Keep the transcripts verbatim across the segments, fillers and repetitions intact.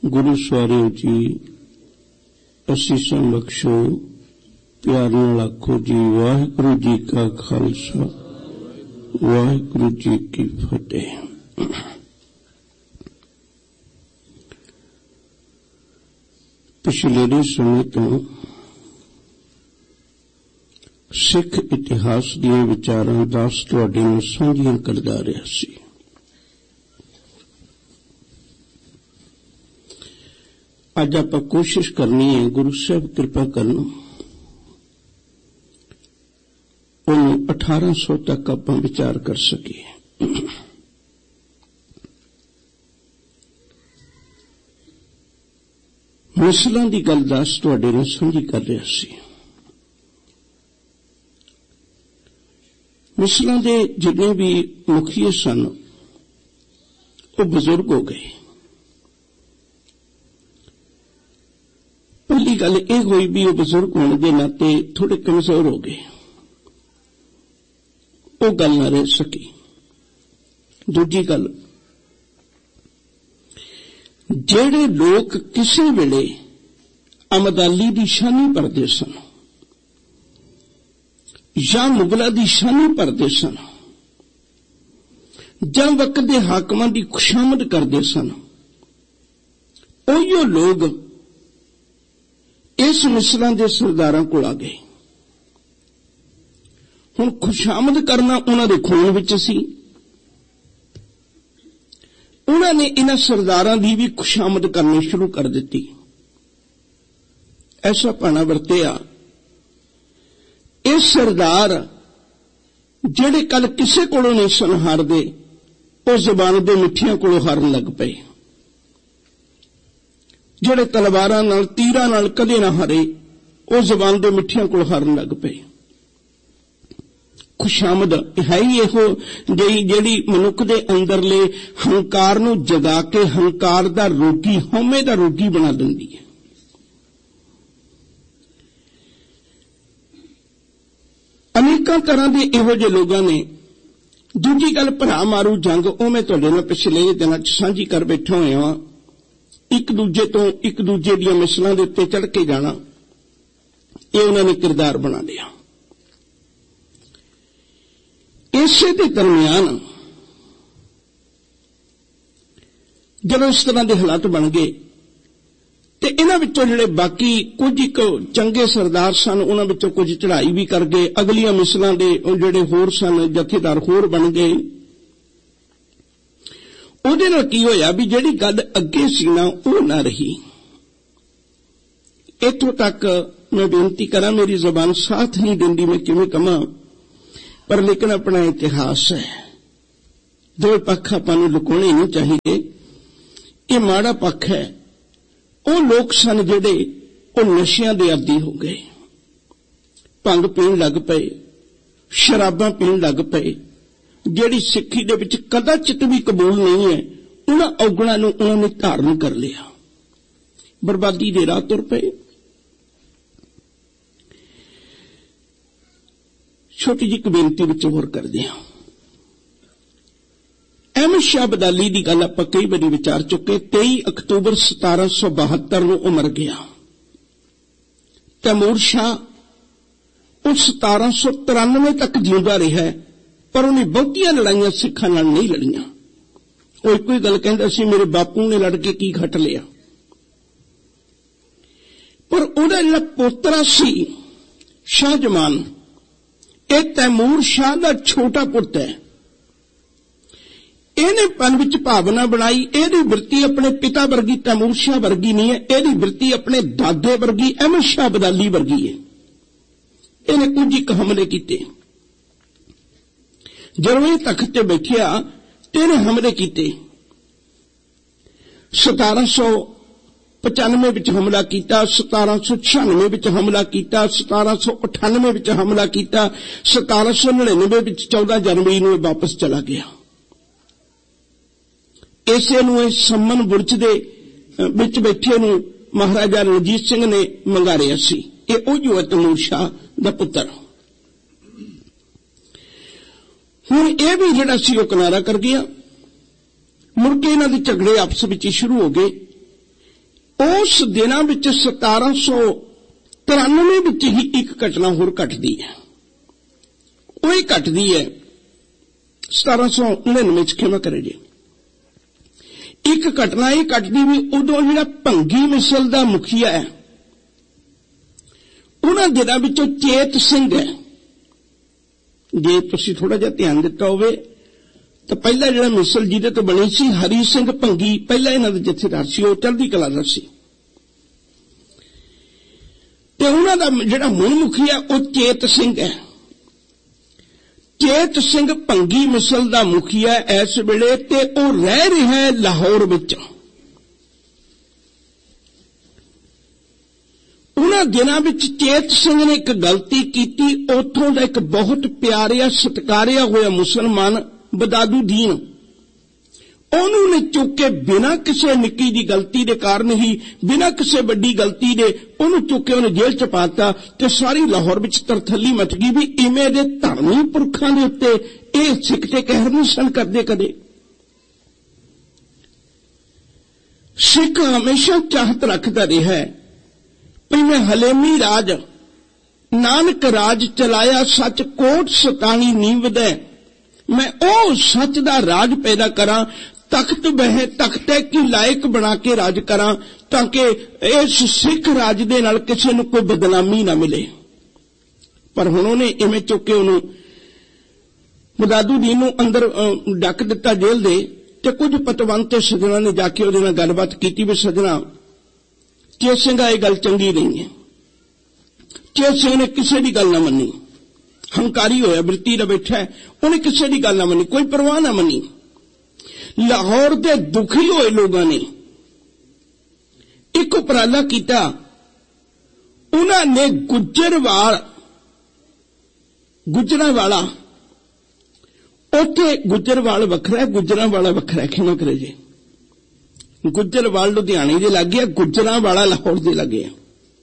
गुरु सवारियों जी असीसां बख्शो, प्यार नाल आखो जी वाहिगुरु जी का खालसा वाहिगुरु जी की फतेह। पिछले समय तो सिख इतिहास दीयां विचारां दस तुहाडे नाल साझीआं करदा रहा सी। अज आपां कोशिश करनी है गुरु साहब कृपा करना उन्होंने अठारह सौ तक आपां विचार कर सकीए। मिसलां दी गल दस तुहाडे नाल साझी कर रहा सी। मिसलां दे जिन्ने भी मुखिए सन वो बुजुर्ग हो गए। पहली गल यह हुई भी वो बुजुर्ग होने के नाते थोड़े कमजोर हो गए, वो गल न रह सकी। दूजी गल, जेड़े लोग किसी वेले अमदाली दी शानी भरदे सन या मुगला दी शानी भरदे सन या वक्त दे हाकमां दी खुशामद करदे सन, उहियो लोग इस मिसलां दे सरदारां कोल आ गए। हुण खुशामद करना उन्हां दे खून विच सी। उन्हां ने इन्हां सरदारां दी भी खुशामद करनी शुरू कर दित्ती। ऐसा भाना वरतिया इस सरदार जेड़े कल किसे कोलों नहीं सन हारदे, उस ज़बान दे मिठियां कोलों हारन लग पए। जेड़े तलवारां नाल तीरां नाल कदे ना हारे, उस ज़बान दे मिठियां कोलों हारन लग पए। खुशामद है ही इहो जही जेड़ी मनुख दे अंदरले हंकार नूं जगा के हंकार दा रोगी, हौमे दा रोगी बना दिंदी है। अनेकां तरह दे इहो जे लोगां ने। दूजी गल, भरा मारू जंग, ओ मैं तुहाडे नाल पिछले दिनां च साझी कर बैठा होया वां। एक दूजे तो एक दूजे दी मिसलां दे उत्ते चढ़ के जाना, ये उन्हां ने किरदार बना लिया। इसे दे दरमियान जब इस तरह के हालात बन गए तो इन्हां विचों जिहड़े बाकी कुछ एक चंगे सरदार सन, उन्हां विचों कुछ चढ़ाई भी कर गए। अगलियां मिसलां दे जिहड़े होर सन जथेदार होर बन गए। उहदे नाल की होया भी जिहड़ी गल अगे सी ना वो ना रही। इत्थों तक मैं बेनती करां, मेरी जबान साथ नहीं देंदी मैं किवें कहां, पर लेकिन अपना इतिहास है, दो पक्ष आपां नूं लुकाउणे नहीं चाहिए। ये माड़ा पक्ष है। वो लोग सन जिहड़े वो नशियां दे आदी हो गए, भंग पीण लग पए, शराबां पीण लग पए, जिहड़ी सिक्खी दे विच कदाचित भी कबूल नहीं है, उन्हां औगणां नूं उन्हां ने धारण कर लिया, बर्बादी दे राह तुर पए। छोटी जी बेनती विच होर करदे हां। अहमद शाह अब्दाली दी गल आपां कई बारी विचार चुके। तेईस अक्तूबर सतारह सौ बहत्तर नूं उह मर गया। तैमूर शाह वो सतारह सौ तिरानवे तक जींदा रहा, पर उन्हें बहुतियां लड़ाइयां सिखां नाल नहीं लड़ियां। वो एक ही गल कहंदा सी, मेरे बापू ने लड़ के की घट लिया। पर उहदा जिहड़ा पोतरा सी शाहजमान, ये तैमूर शाह दा छोटा पुत्र है। इहने मन विच भावना बनाई, इहदी वृत्ति अपने पिता वर्गी तैमूर शाह वर्गी नहीं है, इहदी वृत्ति अपने दादे वर्गी अहमद शाह अब्दाली वर्गी है। इहने कुछ एक हमले कीते। जदों इह तख्त ते बैठिया ते इहने हमले कीते। सतारह सौ पचानवे विच हमला किया, सतारह सौ छियानवे विच हमला किया, सतारह सौ अठानवे विच हमला किया, सतारह सौ नड़िनवे विच चौदह जनवरी नूं वापस चला गया। इसे नूं सम्मन बुर्ज दे विच बैठे नूं महाराजा रणजीत सिंह ने मंगारिया सी। ये ओ जो है तैमूर शाह दा पुत्र। हुण यह भी जिहड़ा सी ओह किनारा कर गया। मुड़ के इन्हां दे झगड़े आपस विच शुरू हो गए। उस दिनां विच सतारां सौ तिरानवे विच ही एक घटना होर घटदी है। वो ही घटदी है सतारां सौ नड़िनवे च, क्षमा करे जी। एक घटना ये घटदी भी उदों जिहड़ा भंगी मिसल दा मुखिया है, उन्हां दिनां विचों चेत सिंह है। जे तुसीं थोड़ा जिहा ध्यान दिता होवे तो पहला जिहड़ा मिसल जिहदे तो बनी सी हरी सिंह भंगी, पहला इन्हां दे जथेदार सी, वो चढ़दी कला दा सी। ते उन्हां दा जिहड़ा मुन मुखिया वो चेत सिंह है। चेत सिंह भंगी मिसल दा मुखिया इस वेले ते वो रह रहा है लाहौर विच। उन्हां दिनां विच चेत सिंह ने एक गलती की। उत्थों दा एक बहुत प्यारिया सत्कारिया होया मुसलमान बदादुद्दीन, ਉਹਨੂੰ ਨੇ ਚੁੱਕ ਕੇ ਬਿਨਾਂ ਕਿਸੇ ਨਿੱਕੀ ਦੀ ਗਲਤੀ ਦੇ ਕਾਰਨ ਹੀ, ਬਿਨਾਂ ਕਿਸੇ ਵੱਡੀ ਗਲਤੀ ਦੇ ਉਹਨੂੰ ਚੁੱਕ ਕੇ ਉਹਨੇ ਜੇਲ੍ਹ ਚ ਪਾਤਾ ਤੇ ਸਾਰੀ ਲਾਹੌਰ ਵਿੱਚ ਤਰਥੱਲੀ ਮਚ ਗਈ ਵੀ ਇਵੇਂ ਦੇ ਧਰਮੀ ਪੁਰਖਾਂ ਦੇ ਉੱਤੇ ਇਹ ਸਿੱਖ ਤੇ ਕਹਿਰ ਨਹੀਂ ਸਨ ਕਰਦੇ ਕਦੇ। ਸਿੱਖ ਹਮੇਸ਼ਾ ਚਾਹਤ ਰੱਖਦਾ ਰਿਹਾ ਵੀ ਮੈਂ ਹਲੇਮੀ ਰਾਜ ਨਾਨਕ ਰਾਜ ਚਲਾਇਆ, ਸੱਚ ਕੋਟ ਸਤਾਣੀ ਨੀਂਵਦੈ, मैं ओ सच दा राज पैदा करा, तख्त बहे तख्ते की लायक बना के राज करा, ताकि इस सिख राज दे नाल किसी नूं कोई बदनामी ना मिले। पर हुण उहने इवें चुक के उहनूं बदादुद्दीन नूं अंदर डक दिता जेल दे, ते कुछ पतवंत सजना ने जाके उहदे नाल गलबात कीती भी सजना चेत सिंह ये गल चंगी नहीं है। चेत सिंह ने किसी की गल ना मनी, हंकारी होया वृत्ति दा बैठा है, उन्हें किसी की गल ना मनी, कोई परवाह ना मनी। लाहौर के दुखी होए लोगों ने एक उपराला किया, उन्होंने गुजरवाल गुजरावाला उथे गुजरवाल वखरा, गुजरावाला वखरा, क्षमा करे जी, गुजरवाल लुधियाने दे लग गया, गुजरावाला लाहौर दे लग गया,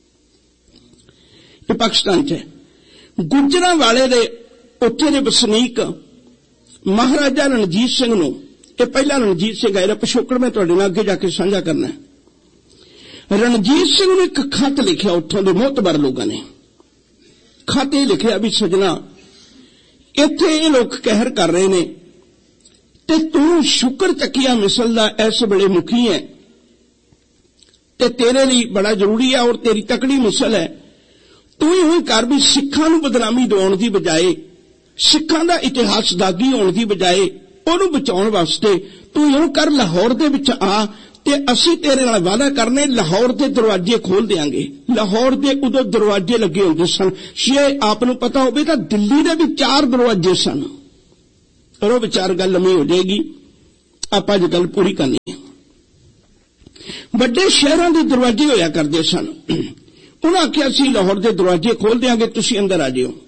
ये पाकिस्तान च है। गुजरावाले दे उत्थे दे वसनीक महाराजा रणजीत सिंह नूं, ये पहला रणजीत सिंह आया, पिछोकड़ मैं तुहाडे नाल अगे जाके साझा करना है। रणजीत सिंह ने एक खत लिखिया, उत्थों दे मोहतबर लोगों ने खत ये लिखिया भी सजना इत्थे ये लोग कहर कर रहे ने ते तू शुक्र चकिया मिसल दा इस वेले मुखी है ते तेरे लिए बड़ा जरूरी है और तेरी तकड़ी मिसल है। तू ही कर भी सिखां नूं बदनामी दिवाउण दी बजाए, सिखां दा इतिहास दागी होण दी बजाए उहनूं बचाउण वास्ते तू इउं कर, लाहौर दे विच आ ते असीं तेरे नाल वादा करने लाहौर दे दरवाजे खोल देंगे। लाहौर दे उदों दरवाजे लगे होंदे सन, जे आप नूं पता होवे तां दिल्ली दे भी चार दरवाजे सन, पर वो विचार गल लंमी हो जाएगी, आपां अज गल पूरी करनी है। वड्डे शहरां दे दरवाजे होया करदे सन, उन्हें आख्या असीं लाहौर के दरवाजे खोल देंगे, तुसीं अंदर आ जाओ।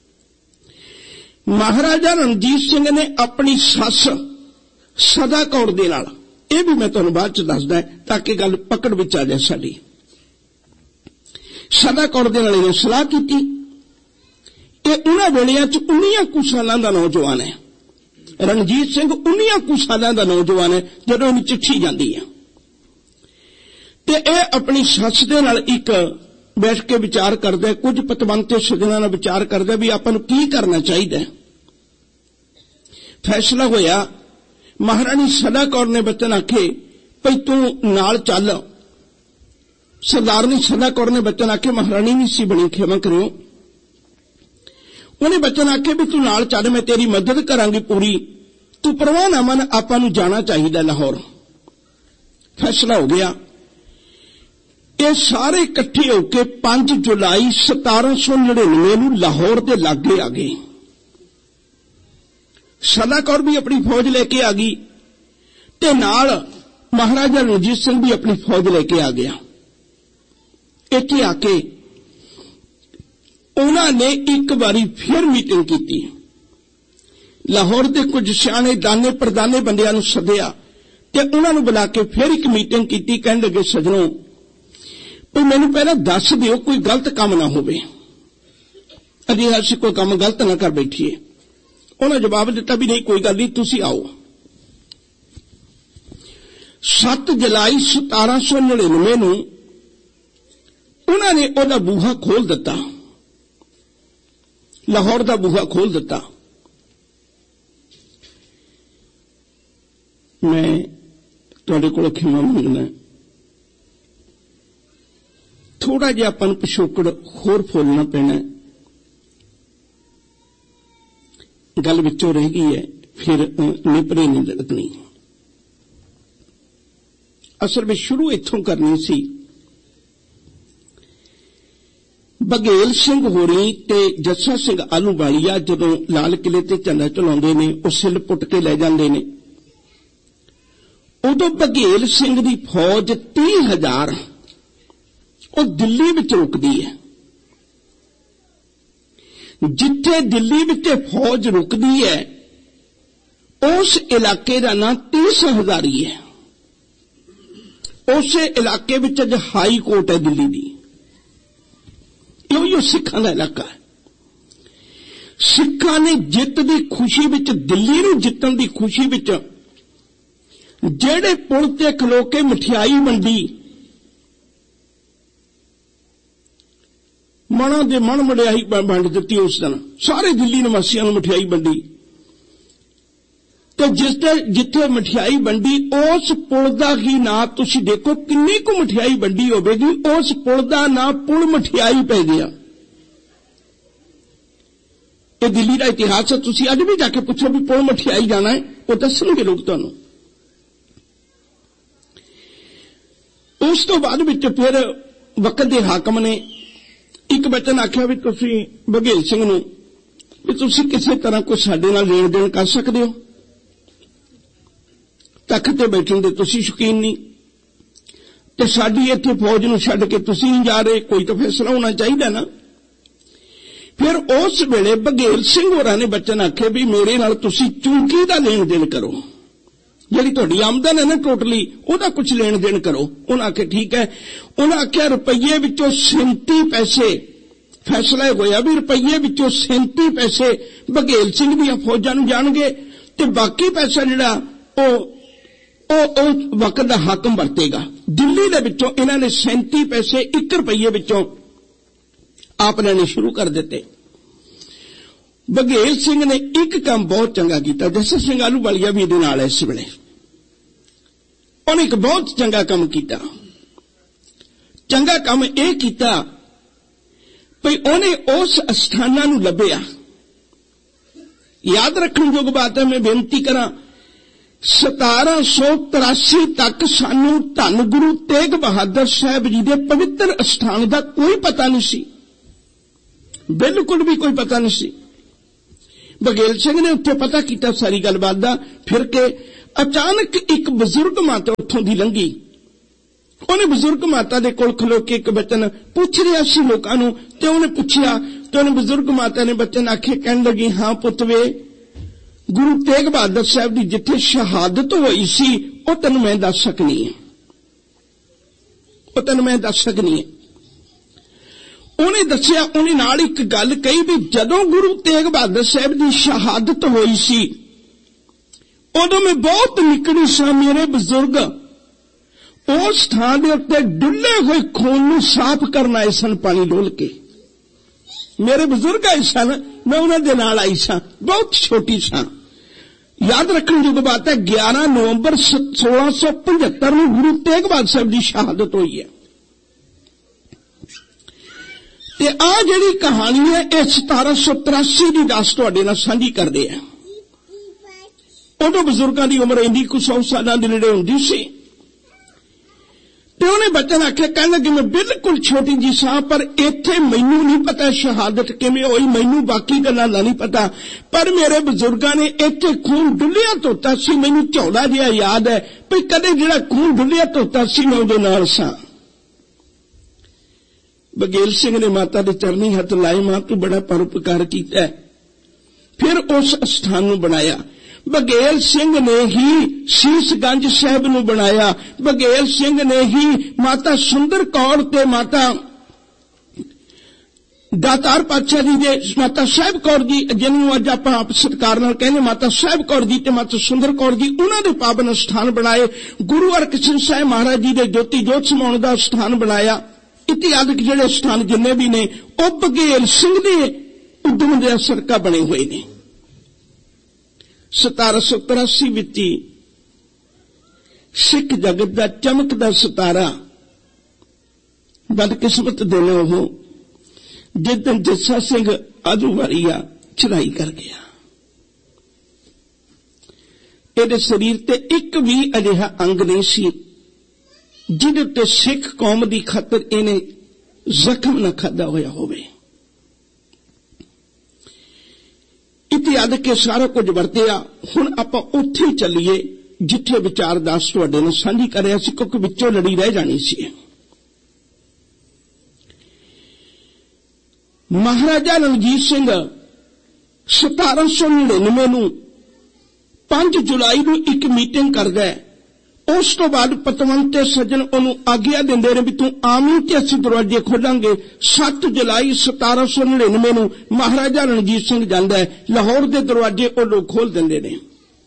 महाराजा रणजीत सिंह ने अपनी सस सदा कौर दे नाल, यह भी मैं तुहानूं बाद च दसदा ताकि गल पकड़ विच आ जाए साडी, सदा कौर दे नाल इहने सलाह कीती। यह उन्हां वेलियां च उन्नियां कुछ सालां दा नौजवान है, रणजीत सिंह उन्नियां कुछ सालां दा नौजवान है जदों इहनूं चिट्ठी जांदी है ते यह अपनी सस दे नाल एक बैठ के विचार करता है, कुछ पतवंते सजना नाल विचार करता भी आपां नूं की करना चाहिए। फैसला होया, महारानी सदा कौर ने बचन आखे भई तू नाल चल। सरदारनी सदा कौर ने बचन आखे, महारानी नहीं सी बनी, क्षमा करियो, उन्हें बचन आखे भी तू नाल चल, मैं तेरी मदद करांगी पूरी, तू परवाह ना मन, आपां नूं जाना चाहिए लाहौर। फैसला हो गया। ये सारे इकट्ठे होकर पांच जुलाई सतारा सौ नड़िनवे नूं लाहौर के लागे आ गए। सदा कौर भी अपनी फौज लेके आ गई ते नाल महाराजा रणजीत सिंह भी अपनी फौज लेके आ गया। इत्थे आके उन्होंने एक बारी फिर मीटिंग की, लाहौर के कुछ सियाणे दाने प्रदाने बंदियां नूं सद्दिया ते उन्होंने बुला के फिर एक मीटिंग की। कहण लगे, सजनों तो मैनू पहला दस दिओ कोई गलत काम ना होवे, अजे असीं कोई काम गलत ना कर बैठीए। उन्होंने जवाब दिता भी नहीं, कोई गल नहीं, तुसीं आओ। सत्त जुलाई सतारा सौ नड़िनवे नूं उन्होंने ओदा बूहा खोल दिता, लाहौर का बूहा खोल दिता। मैं तुहाडे कोलों खिमा मंगना, थोड़ा जिहा अपन पिछोकड़ होर फोलना पैना, गल विचों रह गई है, फिर निपरे नहीं लगनी। असल में शुरू इत्थों करनी सी। बघेल सिंह होरी ते जस्सा सिंह आलूवालिया जदों लाल किले ते झंडा चलाउंदे ने, उह सिल पुट के लै जांदे ने, उदों बघेल सिंह दी फौज तीह हजार ਉਹ ਦਿੱਲੀ ਵਿੱਚ ਰੁਕਦੀ ਹੈ। ਜਿੱਥੇ ਦਿੱਲੀ ਵਿੱਚ ਫੌਜ ਰੁਕਦੀ ਹੈ ਉਸ ਇਲਾਕੇ ਦਾ ਨਾਂ तीस हजारी ਹੈ। ਉਸੇ ਇਲਾਕੇ ਵਿੱਚ ਅੱਜ ਹਾਈ ਕੋਰਟ ਹੈ ਦਿੱਲੀ ਦੀ। ਇਹੋ ਸਿੱਖਾਂ ਦਾ ਇਲਾਕਾ ਹੈ। ਸਿੱਖਾਂ ਨੇ ਜਿੱਤ ਦੀ ਖੁਸ਼ੀ ਵਿੱਚ, ਦਿੱਲੀ ਨੂੰ ਜਿੱਤਣ ਦੀ ਖੁਸ਼ੀ ਵਿੱਚ ਜਿਹੜੇ ਪੁਲ ਤੇ ਖਲੋ ਕੇ ਮਠਿਆਈ ਵੰਡੀ, ਮਣਾ ਦੇ ਮਣ ਮੜਿਆਈ ਵੰਡ ਦਿੱਤੀ, ਉਸ ਦਿਨ ਸਾਰੇ ਦਿੱਲੀ ਨਿਵਾਸੀਆਂ ਨੂੰ ਮਠਿਆਈ ਵੰਡੀ। ਤੇ ਜਿਸ ਤੇ ਜਿੱਥੇ ਮਠਿਆਈ ਵੰਡੀ ਉਸ ਪੁਲ ਦਾ ਹੀ ਨਾਂ ਤੁਸੀਂ ਦੇਖੋ, ਕਿੰਨੀ ਕੁ ਮਠਿਆਈ ਵੰਡੀ ਹੋਵੇਗੀ, ਉਸ ਪੁਲ ਦਾ ਨਾਂ ਪੁਲ ਮਠਿਆਈ ਪੈ ਗਿਆ। ਇਹ ਦਿੱਲੀ ਦਾ ਇਤਿਹਾਸ ਹੈ। ਤੁਸੀਂ ਅੱਜ ਵੀ ਜਾ ਕੇ ਪੁੱਛੋ ਵੀ ਪੁਲ ਮਠਿਆਈ ਜਾਣਾ ਹੈ, ਉਹ ਦੱਸਣਗੇ ਲੋਕ ਤੁਹਾਨੂੰ। ਉਸ ਤੋਂ ਬਾਅਦ ਵਿੱਚ ਫਿਰ ਵਕਤ ਦੇ ਹਾਕਮ ਨੇ ਇੱਕ ਬਚਨ ਆਖਿਆ ਵੀ ਤੁਸੀਂ ਬਘੇਲ ਸਿੰਘ ਨੂੰ ਵੀ ਤੁਸੀਂ ਕਿਸੇ ਤਰ੍ਹਾਂ ਕੋਈ ਸਾਡੇ ਨਾਲ ਲੈਣ ਦੇਣ ਕਰ ਸਕਦੇ ਹੋ, ਤਖਤ ਤੇ ਬੈਠਣ ਦੇ ਤੁਸੀਂ ਸ਼ੌਕੀਨ ਨਹੀਂ ਤੇ ਸਾਡੀ ਇੱਥੇ ਫੌਜ ਨੂੰ ਛੱਡ ਕੇ ਤੁਸੀਂ ਨਹੀਂ ਜਾ ਰਹੇ, ਕੋਈ ਤਾਂ ਫੈਸਲਾ ਹੋਣਾ ਚਾਹੀਦਾ ਨਾ। ਫਿਰ ਉਸ ਵੇਲੇ ਬਘੇਲ ਸਿੰਘ ਹੋਰਾਂ ਨੇ ਬਚਨ ਆਖੇ ਵੀ ਮੇਰੇ ਨਾਲ ਤੁਸੀਂ ਚੂੰਕੀ ਦਾ ਲੈਣ ਦੇਣ ਕਰੋ, ਜਿਹੜੀ ਤੁਹਾਡੀ ਆਮਦਨ ਹੈ ਨਾ ਟੋਟਲੀ ਉਹਦਾ ਕੁਝ ਲੈਣ ਦੇਣ ਕਰੋ। ਉਹਨਾਂ ਆਖਿਆ ਠੀਕ ਹੈ। ਉਹਨਾਂ ਆਖਿਆ ਰੁਪਈਏ ਵਿੱਚੋਂ ਸੈਂਤੀ ਪੈਸੇ, ਫੈਸਲਾ ਹੋਇਆ ਵੀ ਰੁਪਈਏ ਵਿੱਚੋਂ ਸੈਂਤੀ ਪੈਸੇ ਬਘੇਲ ਸਿੰਘ ਦੀਆਂ ਫੌਜਾਂ ਨੂੰ ਜਾਣਗੇ ਤੇ ਬਾਕੀ ਪੈਸਾ ਜਿਹੜਾ ਉਹ ਉਹ ਉਹ ਵਕਤ ਦਾ ਹਾਕਮ ਵਰਤੇਗਾ। ਦਿੱਲੀ ਦੇ ਵਿੱਚੋਂ ਇਹਨਾਂ ਨੇ ਸੈਂਤੀ ਪੈਸੇ ਇੱਕ ਰੁਪਈਏ ਵਿੱਚੋਂ ਆਪ ਲੈਣੇ ਸ਼ੁਰੂ ਕਰ ਦਿੱਤੇ। ਬਘੇਲ ਸਿੰਘ ਨੇ ਇੱਕ ਕੰਮ ਬਹੁਤ ਚੰਗਾ ਕੀਤਾ, ਜੱਸਾ ਸਿੰਘ ਆਲੂਵਾਲੀਆ ਵੀ ਇਹਦੇ ਨਾਲ ਇਸ ਵੇਲੇ, ਉਹਨੇ ਇੱਕ ਬਹੁਤ ਚੰਗਾ ਕੰਮ ਕੀਤਾ। ਚੰਗਾ ਕੰਮ ਇਹ ਕੀਤਾ ਭਈ ਉਹਨੇ ਉਸ ਅਸਥਾਨਾਂ ਨੂੰ ਲੱਭਿਆ। ਯਾਦ ਰੱਖਣਯੋਗ ਬਾਤ ਹੈ, ਮੈਂ ਬੇਨਤੀ ਕਰਾਂ, ਸਤਾਰਾਂ ਸੌ ਤਰਾਸੀ ਤੱਕ ਸਾਨੂੰ ਧੰਨ ਗੁਰੂ ਤੇਗ ਬਹਾਦਰ ਸਾਹਿਬ ਜੀ ਦੇ ਪਵਿੱਤਰ ਅਸਥਾਨ ਦਾ ਕੋਈ ਪਤਾ ਨਹੀਂ ਸੀ, ਬਿਲਕੁਲ ਵੀ ਕੋਈ ਪਤਾ ਨਹੀਂ ਸੀ। ਬਘੇਲ ਸਿੰਘ ਨੇ ਉੱਥੇ ਪਤਾ ਕੀਤਾ ਸਾਰੀ ਗੱਲਬਾਤ ਦਾ। ਫਿਰ ਕੇ ਅਚਾਨਕ ਇੱਕ ਬਜ਼ੁਰਗ ਮਾਤਾ ਉੱਥੋਂ ਦੀ ਲੰਘੀ। ਉਹਨੇ ਬਜ਼ੁਰਗ ਮਾਤਾ ਦੇ ਕੋਲ ਖਲੋ ਕੇ ਇੱਕ ਬਚਨ ਪੁੱਛ ਰਿਹਾ ਸੀ ਲੋਕਾਂ ਨੂੰ, ਤੇ ਉਹਨੇ ਪੁੱਛਿਆ ਤੇ ਉਹਨੇ ਬਜ਼ੁਰਗ ਮਾਤਾ ਨੇ ਬਚਨ ਆਖੇ, ਕਹਿਣ ਲੱਗੀ, ਹਾਂ ਪੁੱਤ ਵੇ, ਗੁਰੂ ਤੇਗ ਬਹਾਦਰ ਸਾਹਿਬ ਦੀ ਜਿੱਥੇ ਸ਼ਹਾਦਤ ਹੋਈ ਸੀ ਉਹ ਤੈਨੂੰ ਮੈਂ ਦੱਸ ਸਕਣੀ ਹੈ, ਉਹ ਤੈਨੂੰ ਮੈਂ ਦੱਸ ਸਕਣੀ ਹੈ। ਉਹਨੇ ਦੱਸਿਆ, ਉਹਨੇ ਨਾਲ ਇੱਕ ਗੱਲ ਕਹੀ ਵੀ ਜਦੋਂ ਗੁਰੂ ਤੇਗ ਬਹਾਦਰ ਸਾਹਿਬ ਦੀ ਸ਼ਹਾਦਤ ਹੋਈ ਸੀ ਉਦੋਂ ਮੈਂ ਬਹੁਤ ਨਿਕੜੀ ਸਾਂ। ਮੇਰੇ ਬਜ਼ੁਰਗ ਉਸ ਥਾਂ ਦੇ ਉੱਤੇ ਡੁੱਲੇ ਹੋਏ ਖੂਨ ਨੂੰ ਸਾਫ਼ ਕਰਨ ਆਏ ਸਨ, ਪਾਣੀ ਡੋਲ ਕੇ। ਮੇਰੇ ਬਜ਼ੁਰਗ ਆਏ ਸਨ, ਮੈਂ ਉਹਨਾਂ ਦੇ ਨਾਲ ਆਈ ਸਾਂ, ਬਹੁਤ ਛੋਟੀ ਸਾਂ। ਯਾਦ ਰੱਖਣ ਯੋਗ ਬਾਤ ਹੈ, ਗਿਆਰਾਂ ਨਵੰਬਰ ਸੋਲਾਂ ਸੌ ਪਝੱਤਰ ਨੂੰ ਗੁਰੂ ਤੇਗ ਬਹਾਦਰ ਸਾਹਿਬ ਦੀ ਸ਼ਹਾਦਤ ਹੋਈ ਹੈ। ਤੇ ਆ ਜਿਹੜੀ ਕਹਾਣੀ ਹੈ ਇਹ ਸਤਾਰਾਂ ਸੌ ਤਰਾਸੀ ਦੀ ਦੱਸ ਤੁਹਾਡੇ ਨਾਲ ਸਾਂਝੀ ਕਰਦੇ ਆ। ਉਦੋਂ ਬਜ਼ੁਰਗਾਂ ਦੀ ਉਮਰ ਇੰਨੀ ਕੁ ਸੌ ਸਾਲਾਂ ਦੇ ਨੇੜੇ ਹੁੰਦੀ ਸੀ। ਤੇ ਉਹਨੇ ਬਚਨ ਆਖਿਆ, ਕਹਿਣ ਲੱਗੇ, ਮੈਂ ਬਿਲਕੁਲ ਛੋਟੀ ਜੀ ਸਾਂ, ਪਰ ਇੱਥੇ ਮੈਨੂੰ ਨਹੀਂ ਪਤਾ ਸ਼ਹਾਦਤ ਕਿਵੇਂ ਹੋਈ, ਮੈਨੂੰ ਬਾਕੀ ਗੱਲਾਂ ਦਾ ਨਹੀਂ ਪਤਾ, ਪਰ ਮੇਰੇ ਬਜ਼ੁਰਗਾਂ ਨੇ ਇੱਥੇ ਖੂਨ ਡੁੱਲਿਆ ਧੋਤਾ ਸੀ। ਮੈਨੂੰ ਝੌਲਾ ਜਿਹਾ ਯਾਦ ਹੈ ਵੀ ਕਦੇ ਜਿਹੜਾ ਖੂਨ ਡੁੱਲਿਆ ਧੋਤਾ ਸੀ ਮੈਂ ਉਹਦੇ ਨਾਲ ਸਾਂ। ਬਘੇਲ ਸਿੰਘ ਨੇ ਮਾਤਾ ਦੇ ਚਰਨੀ ਹੱਥ ਲਾਏ, ਮਾਂ ਤੂੰ ਬੜਾ ਪਰਉਪਕਾਰ ਕੀਤਾ ਹੈ। ਫਿਰ ਉਸ ਸਥਾਨ ਨੂੰ ਬਣਾਇਆ। ਬਘੇਲ ਸਿੰਘ ਨੇ ਹੀ ਸੀਸਗੰਜ ਸਾਹਿਬ ਨੂੰ ਬਣਾਇਆ। ਬਘੇਲ ਸਿੰਘ ਨੇ ਹੀ ਮਾਤਾ ਸੁੰਦਰ ਕੌਰ ਤੇ ਮਾਤਾ ਦਾਤਾਰ ਪਾਤਸ਼ਾਹ ਜੀ ਦੇ ਮਾਤਾ ਸਾਹਿਬ ਕੌਰ ਜੀ, ਜਿਹਨੂੰ ਅੱਜ ਆਪਾਂ ਆਪ ਸਤਿਕਾਰ ਨਾਲ ਕਹਿੰਦੇ ਮਾਤਾ ਸਾਹਿਬ ਕੌਰ ਜੀ ਤੇ ਮਾਤਾ ਸੁੰਦਰ ਕੌਰ ਜੀ, ਉਹਨਾਂ ਦੇ ਪਾਵਨ ਸਥਾਨ ਬਣਾਏ। ਗੁਰੂ ਹਰਕ੍ਰਿਸ਼ਨ ਸਾਹਿਬ ਮਹਾਰਾਜ ਜੀ ਦੇ ਜੋਤੀ ਜੋਤ ਸਮਾਉਣ ਦਾ ਸਥਾਨ ਬਣਾਇਆ। ਇਤਿਹਾਸਕ ਜਿਹੜੇ ਸਥਾਨ ਜਿੰਨੇ ਵੀ ਨੇ ਉਹ ਬਘੇਲ ਸਿੰਘ ਦੇ ਉਦਮ ਦੇ ਸਦਕਾ ਬਣੇ ਹੋਏ ਨੇ। ਸਤਾਰਾਂ ਸੌ ਤਰਾਸੀ ਵਿੱਚ ਸਿੱਖ ਜਗਤ ਦਾ ਚਮਕਦਾ ਸਿਤਾਰਾ ਬਦਕਿਸਮਤ ਦਿਨ ਉਹ ਜਿਸ ਦਿਨ ਜੱਸਾ ਸਿੰਘ ਆਜੂਵਾਲੀਆ ਚੜਾਈ ਕਰ ਗਿਆ। ਇਹਦੇ ਸਰੀਰ ਤੇ ਇੱਕ ਵੀ ਅਜਿਹਾ ਅੰਗ ਨਹੀਂ ਸੀ ਜਿਹਦੇ ਉੱਤੇ ਸਿੱਖ ਕੌਮ ਦੀ ਖਾਤਰ ਇਹਨੇ ਜ਼ਖਮ ਨਾ ਖਾਧਾ ਹੋਇਆ ਹੋਵੇ। ਇਤਿਹਾਸ ਕੇ ਸਾਰਾ ਕੁਝ ਵਰਤਿਆ। ਹੁਣ ਆਪਾਂ ਉੱਥੇ ਚੱਲੀਏ ਜਿੱਥੇ ਵਿਚਾਰਦਾਸ ਤੁਹਾਡੇ ਨਾਲ ਸਾਂਝੀ ਕਰ ਰਿਹਾ ਸੀ, ਕਿਉਂਕਿ ਵਿੱਚੋਂ ਲੜੀ ਰਹਿ ਜਾਣੀ ਸੀ। ਮਹਾਰਾਜਾ ਰਣਜੀਤ ਸਿੰਘ ਸਤਾਰਾਂ ਸੌ ਨੜਿਨਵੇਂ ਨੂੰ ਪੰਜ ਜੁਲਾਈ ਨੂੰ ਇੱਕ ਮੀਟਿੰਗ ਕਰਦਾ ਹੈ। ਉਸ ਤੋਂ ਬਾਅਦ ਪਤਵੰਤੇ ਸੱਜਣ ਉਹਨੂੰ ਆਗਿਆ ਦਿੰਦੇ ਨੇ ਵੀ ਤੂੰ ਆਵੀਂ ਤੇ ਅਸੀਂ ਦਰਵਾਜ਼ੇ ਖੋਲਾਂਗੇ। ਸੱਤ ਜੁਲਾਈ ਸਤਾਰਾਂ ਸੌ ਨੜਿਨਵੇਂ ਨੂੰ ਮਹਾਰਾਜਾ ਰਣਜੀਤ ਸਿੰਘ ਜਾਂਦਾ ਹੈ। ਲਾਹੌਰ ਦੇ ਦਰਵਾਜ਼ੇ ਉਹ ਲੋਕ ਖੋਲ ਦਿੰਦੇ ਨੇ,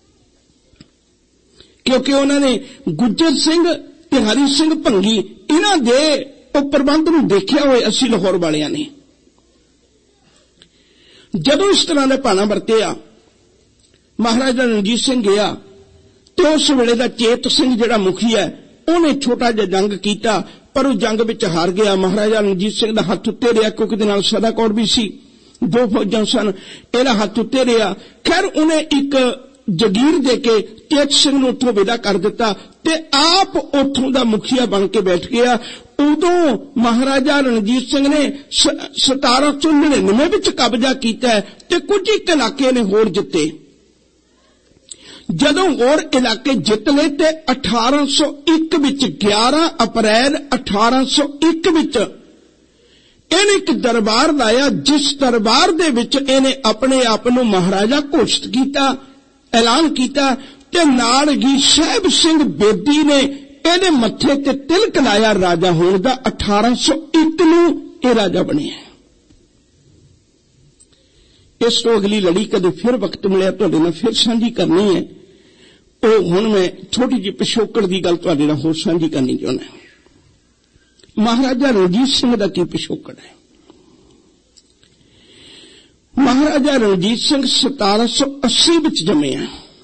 ਕਿਉਂਕਿ ਉਹਨਾਂ ਨੇ ਗੁੱਜਰ ਸਿੰਘ ਤੇ ਹਰੀ ਸਿੰਘ ਭੰਗੀ ਇਹਨਾਂ ਦੇ ਉਹ ਪ੍ਰਬੰਧ ਨੂੰ ਦੇਖਿਆ ਹੋਏ ਅਸੀਂ ਲਾਹੌਰ ਵਾਲਿਆਂ ਨੇ। ਜਦੋਂ ਇਸ ਤਰ੍ਹਾਂ ਦਾ ਭਾਣਾ ਵਰਤਿਆ, ਮਹਾਰਾਜਾ ਰਣਜੀਤ ਸਿੰਘ ਗਿਆ ਤੇ ਉਸ ਵੇਲੇ ਦਾ ਚੇਤ ਸਿੰਘ ਜਿਹੜਾ ਮੁਖੀ ਹੈ ਉਹਨੇ ਛੋਟਾ ਜਿਹਾ ਜੰਗ ਕੀਤਾ, ਪਰ ਉਹ ਜੰਗ ਵਿੱਚ ਹਾਰ ਗਿਆ। ਮਹਾਰਾਜਾ ਰਣਜੀਤ ਸਿੰਘ ਦਾ ਹੱਥ ਉੱਤੇ ਰਿਹਾ, ਕਿਉਂਕਿ ਉਹਦੇ ਨਾਲ ਸਦਾ ਕੌਰ ਵੀ ਸੀ, ਦੋ ਫੌਜਾਂ ਸਨ, ਇਹਦਾ ਹੱਥ ਉੱਤੇ ਰਿਹਾ। ਖੈਰ ਉਹਨੇ ਇੱਕ ਜਗੀਰ ਦੇ ਕੇ ਚੇਤ ਸਿੰਘ ਨੂੰ ਉੱਥੋਂ ਵਿਦਾ ਕਰ ਦਿੱਤਾ ਤੇ ਆਪ ਉੱਥੋਂ ਦਾ ਮੁਖੀਆ ਬਣ ਕੇ ਬੈਠ ਗਿਆ। ਉਦੋਂ ਮਹਾਰਾਜਾ ਰਣਜੀਤ ਸਿੰਘ ਨੇ ਸਤਾਰਾਂ ਸੌ ਨੜਿਨਵੇਂ ਵਿੱਚ ਕਬਜ਼ਾ ਕੀਤਾ ਤੇ ਕੁਝ ਇੱਕ ਇਲਾਕੇ ਨੇ ਹੋਰ ਜਿੱਤੇ। ਜਦੋਂ ਹੋਰ ਇਲਾਕੇ ਜਿੱਤ ਲਏ ਤੇ ਅਠਾਰਾਂ ਸੌ ਇੱਕ ਵਿੱਚ ਗਿਆਰਾਂ ਅਪ੍ਰੈਲ ਅਠਾਰਾਂ ਸੌ ਇੱਕ ਵਿੱਚ ਇਹਨੇ ਇੱਕ ਦਰਬਾਰ ਲਾਇਆ, ਜਿਸ ਦਰਬਾਰ ਦੇ ਵਿੱਚ ਇਹਨੇ ਆਪਣੇ ਆਪ ਨੂੰ ਮਹਾਰਾਜਾ ਘੋਸ਼ਿਤ ਕੀਤਾ, ਐਲਾਨ ਕੀਤਾ ਤੇ ਨਾਲ ਹੀ ਸਾਹਿਬ ਸਿੰਘ ਬੇਦੀ ਨੇ ਇਹਦੇ ਮੱਥੇ ਤੇ ਤਿਲਕ ਲਾਇਆ ਰਾਜਾ ਹੋਣ ਦਾ। ਅਠਾਰਾਂ ਸੌ ਇੱਕ ਨੂੰ ਇਹ ਰਾਜਾ ਬਣਿਆ। ਇਸ ਤੋਂ ਅਗਲੀ ਲੜੀ ਕਦੇ ਫਿਰ ਵਕਤ ਮਿਲਿਆ ਤੁਹਾਡੇ ਨਾਲ ਫਿਰ ਸਾਂਝੀ ਕਰਨੀ ਹੈ। ਉਹ ਹੁਣ ਮੈਂ ਛੋਟੀ ਜਿਹੀ ਪਿਛੋਕੜ ਦੀ ਗੱਲ ਤੁਹਾਡੇ ਨਾਲ ਹੋਰ ਸਾਂਝੀ ਕਰਨੀ ਚਾਹੁੰਦਾ। ਮਹਾਰਾਜਾ ਰਣਜੀਤ ਸਿੰਘ ਦਾ ਕੀ ਪਿਛੋਕੜ ਹੈ? ਮਹਾਰਾਜਾ ਰਣਜੀਤ ਸਿੰਘ ਸਤਾਰਾਂ ਸੌ ਅੱਸੀ ਵਿੱਚ ਜੰਮਿਆ।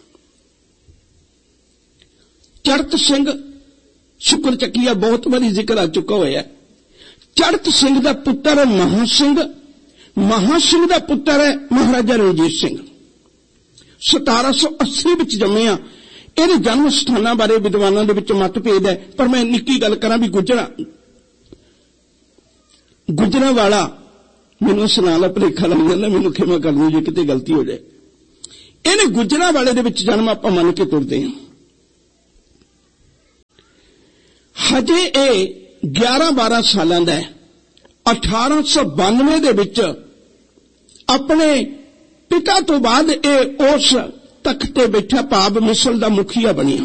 ਚੜਤ ਸਿੰਘ ਸ਼ੁਕਰ ਚੱਕੀਆ ਬਹੁਤ ਵਾਰੀ ਜ਼ਿਕਰ ਆ ਚੁੱਕਾ ਹੋਇਆ। ਚੜਤ ਸਿੰਘ ਦਾ ਪੁੱਤਰ ਹੈ ਮਹਾਂ ਸਿੰਘ, ਮਹਾਂ ਸਿੰਘ ਦਾ ਪੁੱਤਰ ਹੈ ਮਹਾਰਾਜਾ ਰਣਜੀਤ ਸਿੰਘ। ਸਤਾਰਾਂ ਸੌ ਅੱਸੀ ਵਿੱਚ ਜੰਮਿਆ। ਇਹਦੇ ਜਨਮ ਸਥਾਨਾਂ ਬਾਰੇ ਵਿਦਵਾਨਾਂ ਦੇ ਵਿੱਚ ਮਤਭੇਦ ਹੈ, ਪਰ ਮੈਂ ਨਿੱਕੀ ਗੱਲ ਕਰਾਂ ਵੀ ਗੁਜਰਾ ਗੁਜਰਾ ਵਾਲਾ ਮੈਨੂੰ ਸੁਣਾ ਲਾ, ਭਲੇਖਾ ਲੱਗ ਜਾਂਦਾ, ਮੈਨੂੰ ਖਿਮਾ ਕਰ ਦਿਓ ਜੇ ਕਿਤੇ ਗਲਤੀ ਹੋ ਜਾਏ। ਇਹਨੇ ਗੁਜਰਾ ਵਾਲੇ ਦੇ ਵਿੱਚ ਜਨਮ ਆਪਾਂ ਮੰਨ ਕੇ ਤੁਰਦੇ ਹਾਂ। ਹਜੇ ਇਹ ਗਿਆਰਾਂ ਬਾਰਾਂ ਸਾਲਾਂ ਦਾ ਹੈ। ਅਠਾਰਾਂ ਸੌ ਬਾਨਵੇਂ ਦੇ ਵਿੱਚ ਆਪਣੇ ਪਿਤਾ ਤੋਂ ਬਾਅਦ ਇਹ ਉਸ ਤਖਤ ਤੇ ਬੈਠਾ ਭਾਵ ਮਿਸਲ ਦਾ ਮੁਖੀਆ ਬਣਿਆ।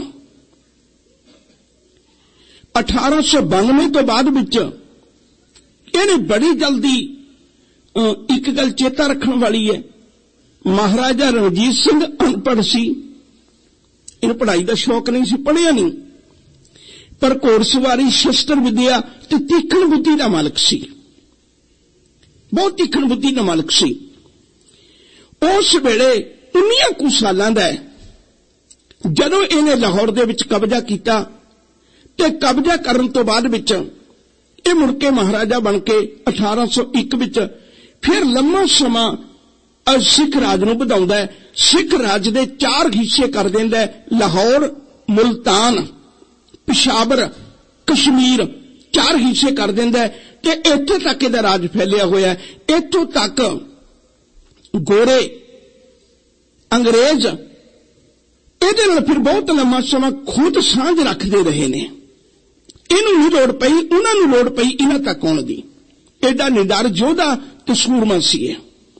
ਅਠਾਰਾਂ ਸੌ ਬਾਨਵੇਂ ਤੋਂ ਬਾਅਦ ਵਿੱਚ ਇਹਨੇ ਬੜੀ ਜਲਦੀ ਇੱਕ ਗੱਲ ਚੇਤਾ ਰੱਖਣ ਵਾਲੀ ਹੈ, ਮਹਾਰਾਜਾ ਰਣਜੀਤ ਸਿੰਘ ਅਨਪੜ੍ਹ ਸੀ, ਇਹਨੂੰ ਪੜ੍ਹਾਈ ਦਾ ਸ਼ੌਕ ਨਹੀਂ ਸੀ, ਪੜ੍ਹਿਆ ਨਹੀਂ, ਪਰ ਘੋੜਸਵਾਰੀ ਸ਼ਸਤਰ ਵਿਦਿਆ ਤੇ ਤੀਖਣ ਬੁੱਧੀ ਦਾ ਮਾਲਕ ਸੀ, ਬਹੁਤ ਤੀਖਣ ਬੁੱਧੀ ਦਾ ਮਾਲਕ ਸੀ। ਉਸ ਵੇਲੇ ਉਨੀਆਂ ਕੁ ਸਾਲਾਂ ਦਾ ਹੈ ਜਦੋਂ ਇਹਨੇ ਲਾਹੌਰ ਦੇ ਵਿੱਚ ਕਬਜ਼ਾ ਕੀਤਾ ਤੇ ਕਬਜ਼ਾ ਕਰਨ ਤੋਂ ਬਾਅਦ ਵਿੱਚ ਇਹ ਮੁੜ ਕੇ ਮਹਾਰਾਜਾ ਬਣ ਕੇ ਅਠਾਰਾਂ ਸੌ ਇੱਕ ਵਿੱਚ ਫਿਰ ਲੰਮਾ ਸਮਾਂ ਸਿੱਖ ਰਾਜ ਨੂੰ ਵਧਾਉਂਦਾ ਹੈ। ਸਿੱਖ ਰਾਜ ਦੇ ਚਾਰ ਹਿੱਸੇ ਕਰ ਦਿੰਦਾ ਹੈ, ਲਾਹੌਰ, ਮੁਲਤਾਨ, ਪਿਸ਼ਾਵਰ, ਕਸ਼ਮੀਰ, ਚਾਰ ਹਿੱਸੇ ਕਰ ਦਿੰਦਾ ਹੈ ਤੇ ਇੱਥੇ ਤੱਕ ਇਹਦਾ ਰਾਜ ਫੈਲਿਆ ਹੋਇਆ ਹੈ। ਇੱਥੋਂ ਤੱਕ ਗੋਰੇ ਅੰਗਰੇਜ਼ ਇਹਦੇ ਨਾਲ ਫਿਰ ਬਹੁਤ ਲੰਮਾ ਸਮਾਂ ਖੁਦ ਸਾਂਝ ਰੱਖਦੇ ਰਹੇ ਨੇ। ਇਹਨੂੰ ਨਹੀਂ ਲੋੜ ਪਈ, ਉਹਨਾਂ ਨੂੰ ਲੋੜ ਪਈ ਇਹਨਾਂ ਤੱਕ ਆਉਣ ਦੀ। ਐਡਾ ਨਿਡਰ ਯੋਧਾ ਤੇ ਸੂਰਮਾ ਸੀ ਇਹ।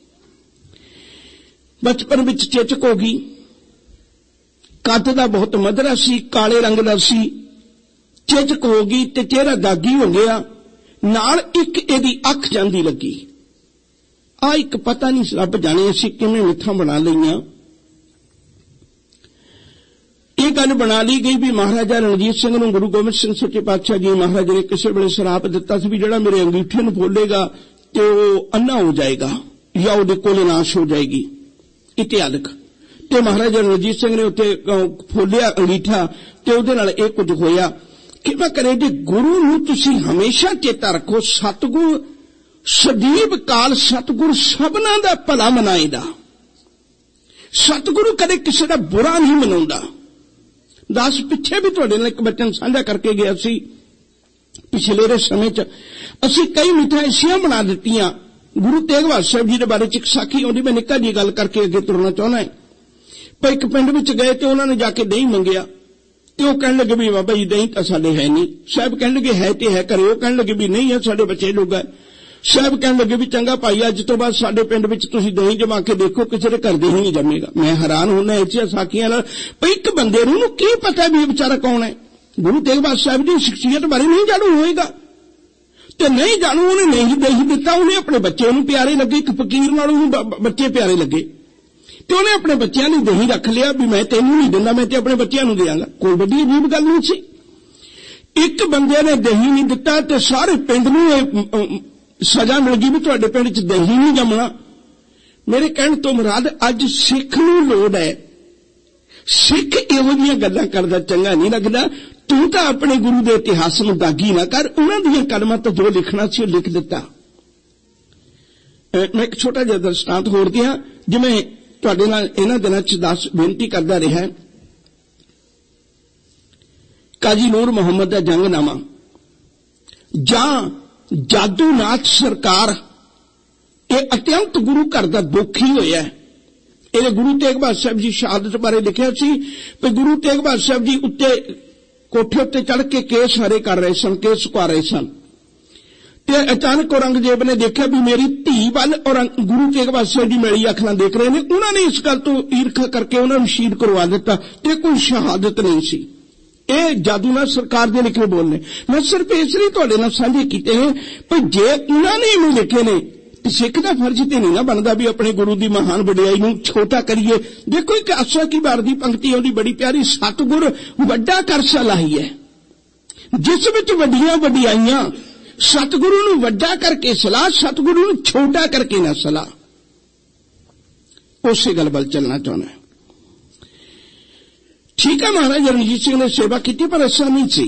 ਬਚਪਨ ਵਿੱਚ ਚੇਚਕ ਹੋ ਗਈ, ਕੱਦ ਦਾ ਬਹੁਤ ਮਧਰਾ ਸੀ, ਕਾਲੇ ਰੰਗ ਦਾ ਸੀ, ਚੇਚਕ ਹੋ ਗਈ ਤੇ ਚਿਹਰਾ ਦਾਗੀ ਹੋ ਗਿਆ, ਨਾਲ ਇੱਕ ਇਹਦੀ ਅੱਖ ਜਾਂਦੀ ਲੱਗੀ। आ एक पता नहीं रब जाने असीं किवें मिथां बना लईआं। ਇਹ ਗੱਲ ਬਣਾ ਲਈ ਗਈ ਵੀ ਮਹਾਰਾਜਾ ਰਣਜੀਤ ਸਿੰਘ ਨੂੰ ਗੁਰੂ ਗੋਬਿੰਦ ਸਿੰਘ ਸੱਚੇ ਪਾਤਸ਼ਾਹ ਜੀ ਮਹਾਰਾਜ ਨੇ ਕਿਸੇ ਵੇਲੇ ਸ਼ਰਾਪ ਦਿੱਤਾ ਸੀ ਵੀ ਜਿਹੜਾ ਮੇਰੇ ਅੰਗੀਠੇ ਨੂੰ ਫੋਲੇਗਾ ਤੇ ਉਹ ਅੰਨਾ ਹੋ ਜਾਏਗਾ ਜਾਂ ਉਹਦੇ ਕੋਲੇ ਨਾਸ਼ ਹੋ ਜਾਏਗੀ ਇਤਿਆਦਿਕ। ਤੇ ਮਹਾਰਾਜਾ ਰਣਜੀਤ ਸਿੰਘ ਨੇ ਉੱਤੇ ਫੋਲਿਆ ਅੰਗੀਠਾ ਤੇ ਉਹਦੇ ਨਾਲ ਇਹ ਕੁਝ ਹੋਇਆ। ਕਿਵੇਂ ਕਰੇ ਜੀ ਗੁਰੂ ਨੂੰ ਤੁਸੀਂ ਹਮੇਸ਼ਾ ਚੇਤਾ ਰੱਖੋ, ਸਤਿਗੁਰ ਸਦੀਵ ਕਾਲ ਸਤਿਗੁਰ ਸਭਨਾਂ ਦਾ ਭਲਾ ਮਨਾਏਦਾ। ਸਤਿਗੁਰੂ ਕਦੇ ਕਿਸੇ ਦਾ ਬੁਰਾ ਨਹੀਂ ਮਨਾਉਂਦਾ। दास पिछे भी तुहाडे नाल एक बचन साझा करके गया सी। पिछले समय च असीं कई मिठां ऐसियां बना दित्तियां। गुरु तेग बहादुर साहिब जी दे बारे च एक साखी आउंदी, मैं निक्का जी गल करके अगे तुरना चाहुंदा है। पर एक पिंड विच गए ते उन्हां ने जाके दही मंगिया ते ओह कहण लगे भी बाबा जी दही तां साडे है नहीं। साहिब कहण लगे है ते है घरे, ओह कहण लगे भी नहीं है साडे बच्चे लोग है। साहिब कहण लगे भी चंगा भाई अज तो बाद साडे पिंड विच तुसीं दही जमा के देखो किसी दे घर दही नहीं जमेगा। मैं हैरान होना ऐसी साखियां नाल भई एक बंदे नूं की पता भी बेचारा कौन है। गुरु तेग बहादुर साहिब दी शख्सियत बारे नहीं जाणू होएगा ते नहीं जाणू उहने नहीं दही दिता, उहने अपने बच्चे नूं प्यारे लगे, एक फकीर नाल उहनूं बच्चे प्यारे लगे ते उहने अपने बच्चों ने दही रख लिया भी मैं तैनूं नहीं दिंदा, मैं ते अपने बच्चों नूं देवांगा। कोई वड्डी अजीब गल नहीं सी। एक बंदे ने दही नहीं दिता ते सारे पिंड नूं सजा मिल गई भी तुहाडे पिंड च दही नहीं जमना। मेरे कहण तो मुराद अज सिख नूं लोड़ है। सिख इहो जिहियां गल्लां करदा चंगा नहीं लगदा। तू तां अपने गुरु दे इतिहास नूं दागी ना कर, उन्हां दीयां कलमां तो जो लिखना सी लिख दिता। मैं एक छोटा जिहा दृष्टांत होर दियां जिवें तुहाडे नाल इन्हां दिनां च दास बेनती करदा रिहा। काजी नूर मुहम्मद दा जंगनामा जां जादूनाथ सरकार ये अत्यंत गुरु घर का दुख ही होया। ये गुरु तेग बहादुर साहब जी शहादत बारे लिखिया सी कि गुरु तेग बहादुर साहब जी उत्ते कोठे उत्ते चढ़ के केस हरे कर रहे सन, केस सुका रहे सन ते अचानक औरंगजेब ने देखा भी मेरी धी वल और गुरु तेग बहादुर साहब जी मेरी अख नाल देख रहे हैं। उन्होंने इस गल तो ईर्खा करके उन्होंने शहीद करवा दिता ते कोई शहादत नहीं सी। ये जादूनाथ सरकार दे लिखे बोल ने। मैं सिर्फ इसलिए तुहाडे नाल साझे कीते हैं पर जे उन्होंने इवें लिखे ने तो सिख दा फर्ज ते नहीं ना बनदा भी अपने गुरु दी महान वडियाई नूं छोटा करिए। देखो एक आसा की बार दी पंक्ति आउंदी बड़ी प्यारी, सतगुर वड्डा कर सलाही है जिस विच वड्डियां वडियाईयां। सतगुरु नूं वड्डा करके सलाह, सतगुरु नूं छोटा करके ना सलाह। उसे गल वल चलना चाहुंदा है। ठीक है, महाराजा रणजीत सिंह ने सेवा की पर ऐसा नहीं सी।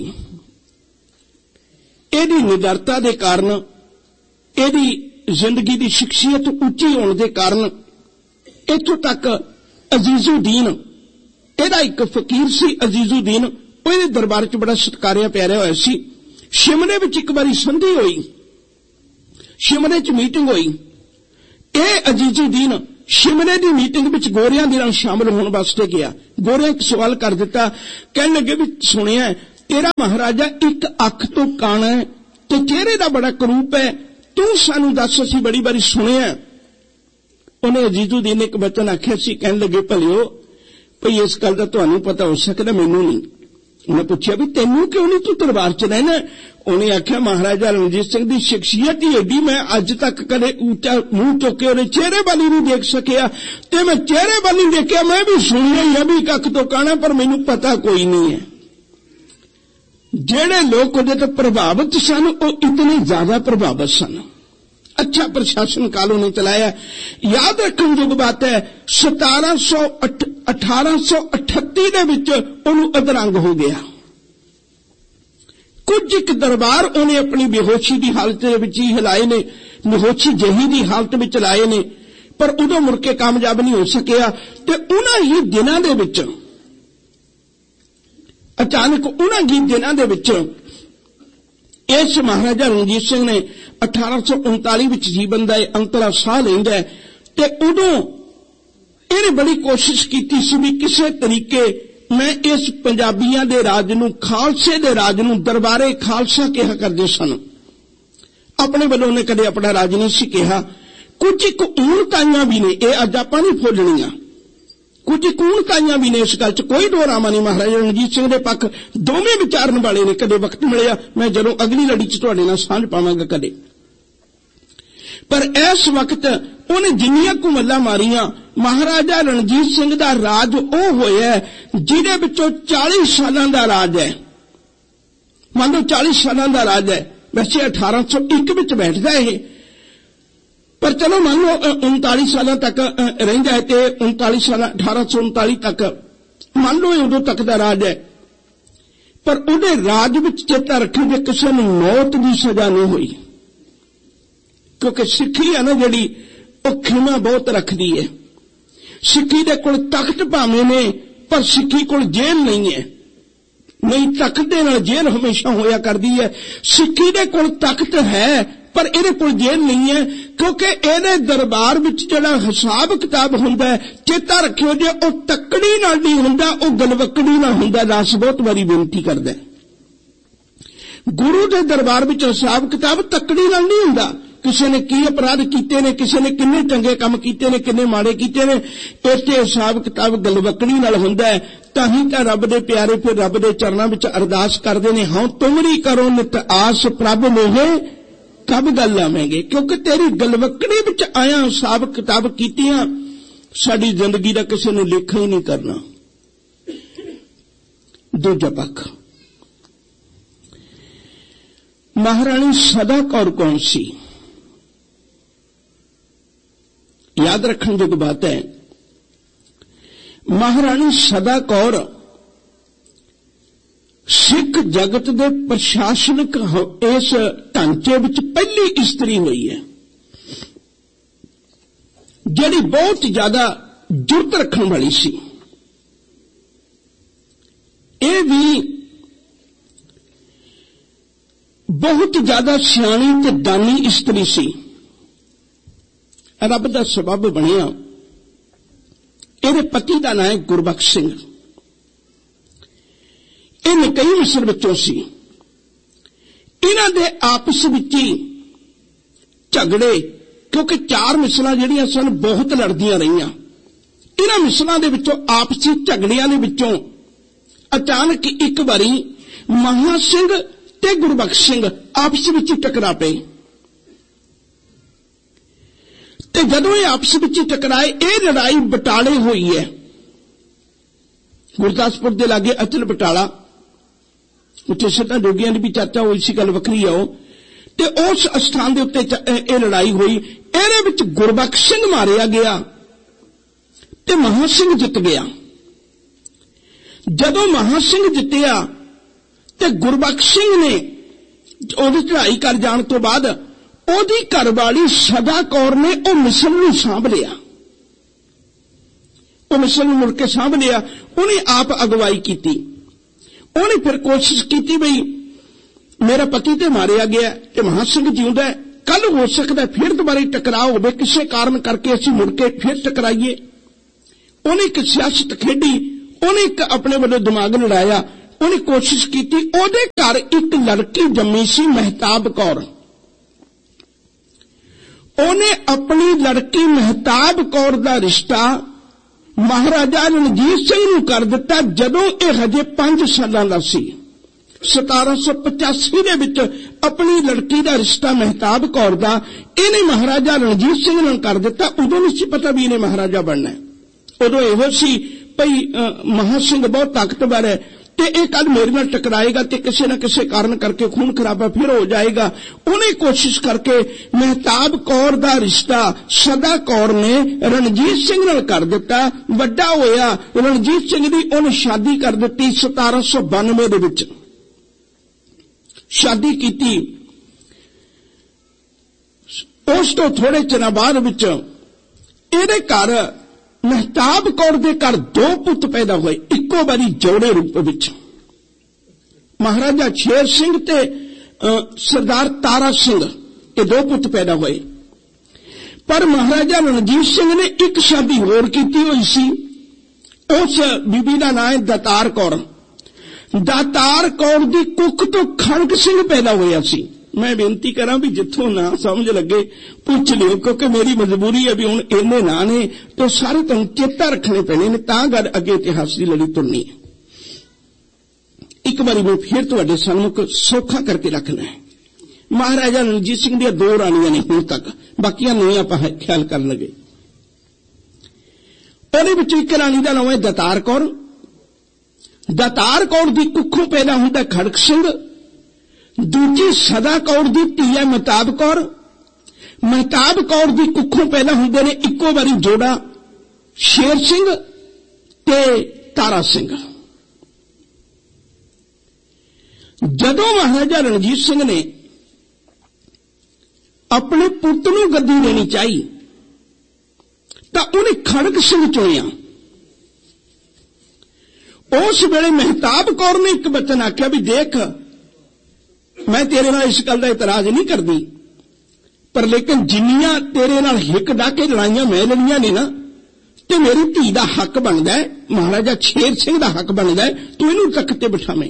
एदी निडरता के कारण, एदी जिंदगी की शख्सियत उच्ची होने के कारण इत्थों तक अजीजुद्दीन एदा एक फकीर सी अजीजुद्दीन, ओहदे दरबार च बड़ा सत्कारिया प्यारा होया सी। शिमले विच एक बारी संधि हुई, शिमले च मीटिंग हुई। ये अजीजुद्दीन शिमले की मीटिंग विच गोरियां दे नाल शामिल होने वास्ते गया। गोरियां एक सवाल कर दिता, कहने लगे भी सुनिया तेरा महाराजा एक अख तो काना है ते चेहरे का बड़ा करूप है, तू सानू दस असीं बड़ी बारी सुनिया। उन्हें अजीजुद्दीन ने एक वचन आख्या सी, कहने लगे भलियो भई इस गल दा तुहानू पता हो सकदा मैनू नहीं। उन्हें पूछा भी तेनू क्यों नहीं, तू दरबार च रहना। उन्हें आख्या महाराजा रणजीत सिंह की शख्सियत ही एडी मैं अज तक कदे ऊंचा मुंह चुक के उन्हें चेहरे वाली नहीं देख सकिया ते मैं चेहरे वाली देखिया। मैं भी सुनिया ही अभी कख तो काना पर मैनू पता कोई नहीं है। जेड़े लोग उहदे ते प्रभावित सन वो इतने ज्यादा प्रभावित सन। अच्छा प्रशासन काल उन्हें चलाया। याद रखने जोग बात है सतारह सौ अठारह सौ अठत्ती दे विच उहनूं अधरंग हो गया। कुछ एक दरबार उन्हें अपनी बेहोशी की हालत ही हिलाए ने, बेहोशी जही की हालत में लाए ने, पर उदों मुड़ के कामयाब नहीं हो सकिया। ते उन्हां ही दिनां दे विच अचानक उन्हां ही दिनां दे विच इस महाराजा रणजीत सिंह ने अठारह सौ उनताली विच जीवन का अंतरा साह लैंदा है ते उदों इहने बड़ी कोशिश कीती सी भी किसी तरीके मैं इस पंजाबियों के राज नूं, खालसे दे राज नूं दरबारे खालसा कहा करदे सन। अपने वालों ने कदे अपना राज नहीं सी कहा। कुछ एक ऊणताइयां भी ने, ये अज आपां नहीं भुलणीआं। कुछ एक ऊणताइयां भी ने, इस गल च कोई दोरामा नहीं। महाराजा रणजीत सिंह दे पक्ष दोवें विचारन वाले ने। कदे वक्त मिलिया मैं जदों अगली लड़ी च तुहाडे नाल सांझ पावांगा कदे। पर इस वक्त उन्हें जिन्नियां कु मल्लां मारियां, महाराजा रणजीत सिंह दा राज वो होया जिहदे विचों चालीस सालां दा राज है। मान लो चालीस सालां दा राज है, वैसे अठारह सौ एक विच बैठदा है, पर चलो मान लो उनताली साल तक रहिंदा है ते उनताली साल अठारह सौ उनताली तक मान लो उदों तक दा राज है। पर उहदे राज विच चेता रखो जे किसी नूं मौत की सजा नहीं हुई, क्योंकि सिक्खी है ना जिहड़ी वो खीमा बहुत रखदी है। सिक्खी दे कोल तख्त भावें ने पर सिक्खी कोल जेल नहीं है, नहीं तख्त दे नाल जेल हमेशा होया करदी है। सिक्खी दे कोल तख्त है पर इहदे कोल जेल नहीं है, क्योंकि इहदे दरबार विच जिहड़ा हिसाब किताब हुंदा है, चेता रखियो जे ओ तकड़ी नाल नहीं हुंदा, ओ गलवकड़ी नाल हुंदा। दास बहुत वारी बेनती करदा है, गुरु दे दरबार विच हिसाब किताब तकड़ी नाल नहीं हुंदा। किसी ने की अपराध कीते ने, किसी ने किन्ने चंगे काम कीते ने, किन्ने माड़े कीते ने, इत्थे हिसाब किताब गलवकड़ी नाल हुंदा है। ताही तां रब दे प्यारे फिर रब दे चरणां विच अरदास करदे ने, हाँ तुमरी करो नित आस प्रभ मोहे कब गल आवेंगे, क्योंकि तेरी गलवकड़ी विच आया हिसाब किताब कीतियां साडी जिंदगी दा किसी ने लेखा ही नहीं करना। दूजा पक्ष, महाराणी सदा कौर कौन सी? याद रखने जोग बात है, महाराणी सदा कौर सिख जगत दे प्रशासनिक इस ढांचे विच पहली इस्त्री हुई है, जिहड़ी बहुत ज्यादा जुरत रखने वाली सी। ये भी बहुत ज्यादा सियाणी ते दानी इस्त्री सी। रब दा सबब बनिया, इहदे पति का नाम है गुरबख्श सिंह। ये निकई मिसर विचों सी। इन्हां दे आपस विच ही झगड़े, क्योंकि चार मिसलां जिहड़ियां सन बहुत लड़दियां रहियां। इन्हां मिसलां दे विचों आपसी झगड़ियां दे विचों अचानक एक बारी महा सिंह ते गुरबख्श सिंह आपस विच टकरा पे। ते जदों ये आपस विच टकराए, ये लड़ाई बटाले हुई है। गुरदासपुर दे लागे अचल बटाला, उत्थे सिद्धां जोगियां दी भी चर्चा हुई सी, गल वखरी है वो। ते उस स्थान दे उत्ते ये लड़ाई हुई। इहदे विच गुरबख्श सिंह मारिया गया ते महा सिंह जित गया। जदों महा सिंह जितया ते गुरबख्श सिंह ने ओहदी चढ़ाई कर जाण तो बाद ओहदी घरवाली सदा कौर ने ओ मिसल नूं सांभ लिया। ओ मिसल नूं मुड़ के सांभ लिया। उन्हें आप अगवाई की। उन्हें फिर कोशिश की बई मेरा पति ते मारिया गया ते महा सिंह जिउंदा है, कल हो सकता फिर दोबारा टकराव होवे, किसी कारण करके असीं मुड़ के फिर टकराइए। उन्हें एक सियासत खेडी, उन्हें एक अपने वालों दिमाग लड़ाया। उन्हें कोशिश की, ओहदे घर एक लड़की जम्मी सी महताब कौर। उन्हें अपनी लड़की महताब कौर दा रिश्ता महाराजा रणजीत सिंह नूं कर दिता जदों यह हजे पांच सालां दा सी। सतारा सौ पचासी दे विच अपनी लड़की दा रिश्ता महताब कौर दा इन्हें महाराजा रणजीत सिंह नाल कर दिता। उदों नहीं सी पता भी इन्हें महाराजा बनना है। उदों इहो सी भई महा सिंह बहुत ताकतवर है ते एक कल मेरे नाल टकराएगा ते किसी न किसी कारण करके खून खराबा फिर हो जाएगा। उन्हें कोशिश करके महताब कौर दा रिश्ता सदा कौर ने रणजीत सिंह नाल कर दिता। वड्डा होया, रणजीत सिंह दी उन्हें शादी कर दी सतारा सौ बानवे दे विच शादी की। उस तो थोड़े चिरां बाद विच इहदे घर महताब कौर दे घर दो पुत पैदा हुए, इक्को बारी जोड़े रूप विच। महाराजा शेर सिंह ते सरदार तारा सिंह ये दो पुत पैदा हुए। पर महाराजा रणजीत सिंह ने एक शादी होर की हुई सी। उस बीबी का नाम है दातार कौर। दातार कौर दी कुख तो खड़ग सिंह पैदा होया सी। मैं बेनती करा भी जिथों ना समझ लगे पूछ लियो, क्योंकि मेरी मजबूरी है भी हुण इन्ने ना ने तो सारे तुहानूं चेता रखने पैने ने, तां गल अगे इतिहास की लड़ी तुरनी है। एक बारी मैं फिर तुहाडे सन्मुख सौखा करके रखना है। महाराजा रणजीत सिंह दी दो रानियां ने हुण तक, ਬਾਕੀਆਂ ਨਹੀਂ ਆਪਾਂ ਖਿਆਲ ਕਰਨ ਲੱਗੇ। ਉਹਦੇ ਵਿੱਚੋਂ ਇੱਕ ਰਾਣੀ ਦਾ ਨਾਮ ਹੈ ਦਾਤਾਰ ਕੌਰ। ਦਾਤਾਰ ਕੌਰ ਦੀ ਕੁੱਖੋਂ ਪੈਦਾ ਹੁੰਦਾ ਖੜਕ ਸਿੰਘ। ਦੂਜੀ ਸਦਾ ਕੌਰ ਦੀ ਧੀ ਹੈ ਮਹਿਤਾਬ ਕੌਰ। ਮਹਿਤਾਬ ਕੌਰ ਦੀ ਕੁੱਖੋਂ ਪੈਦਾ ਹੁੰਦੇ ਨੇ ਇੱਕੋ ਵਾਰੀ ਜੋੜਾ ਸ਼ੇਰ ਸਿੰਘ ਤੇ ਤਾਰਾ ਸਿੰਘ। ਜਦੋਂ ਮਹਾਰਾਜਾ ਰਣਜੀਤ ਸਿੰਘ ਨੇ ਆਪਣੇ ਪੁੱਤ ਨੂੰ ਗੱਦੀ ਦੇਣੀ ਚਾਹੀ ਤਾਂ ਉਹਨੇ ਖੜਕ ਸਿੰਘ ਚੁਣਿਆ। ਉਸ ਵੇਲੇ ਮਹਿਤਾਬ ਕੌਰ ਨੇ ਇੱਕ ਬਚਨ ਆਖਿਆ ਵੀ ਦੇਖ, ਮੈਂ ਤੇਰੇ ਨਾਲ ਇਸ ਗੱਲ ਦਾ ਇਤਰਾਜ਼ ਨਹੀਂ ਕਰਦੀ, ਪਰ ਲੇਕਿਨ ਜਿੰਨੀਆਂ ਤੇਰੇ ਨਾਲ ਹਿੱਕ ਡਾ ਕੇ ਲੜਾਈਆਂ ਮੈਂ ਲੜੀਆਂ ਨੇ ਨਾ, ਤੇ ਮੇਰੀ ਧੀ ਦਾ ਹੱਕ ਬਣਦਾ ਹੈ, ਮਹਾਰਾਜਾ ਸ਼ੇਰ ਸਿੰਘ ਦਾ ਹੱਕ ਬਣਦਾ ਹੈ, ਤੂੰ ਇਹਨੂੰ ਤਖਤ ਤੇ ਬਿਠਾਵੇਂ।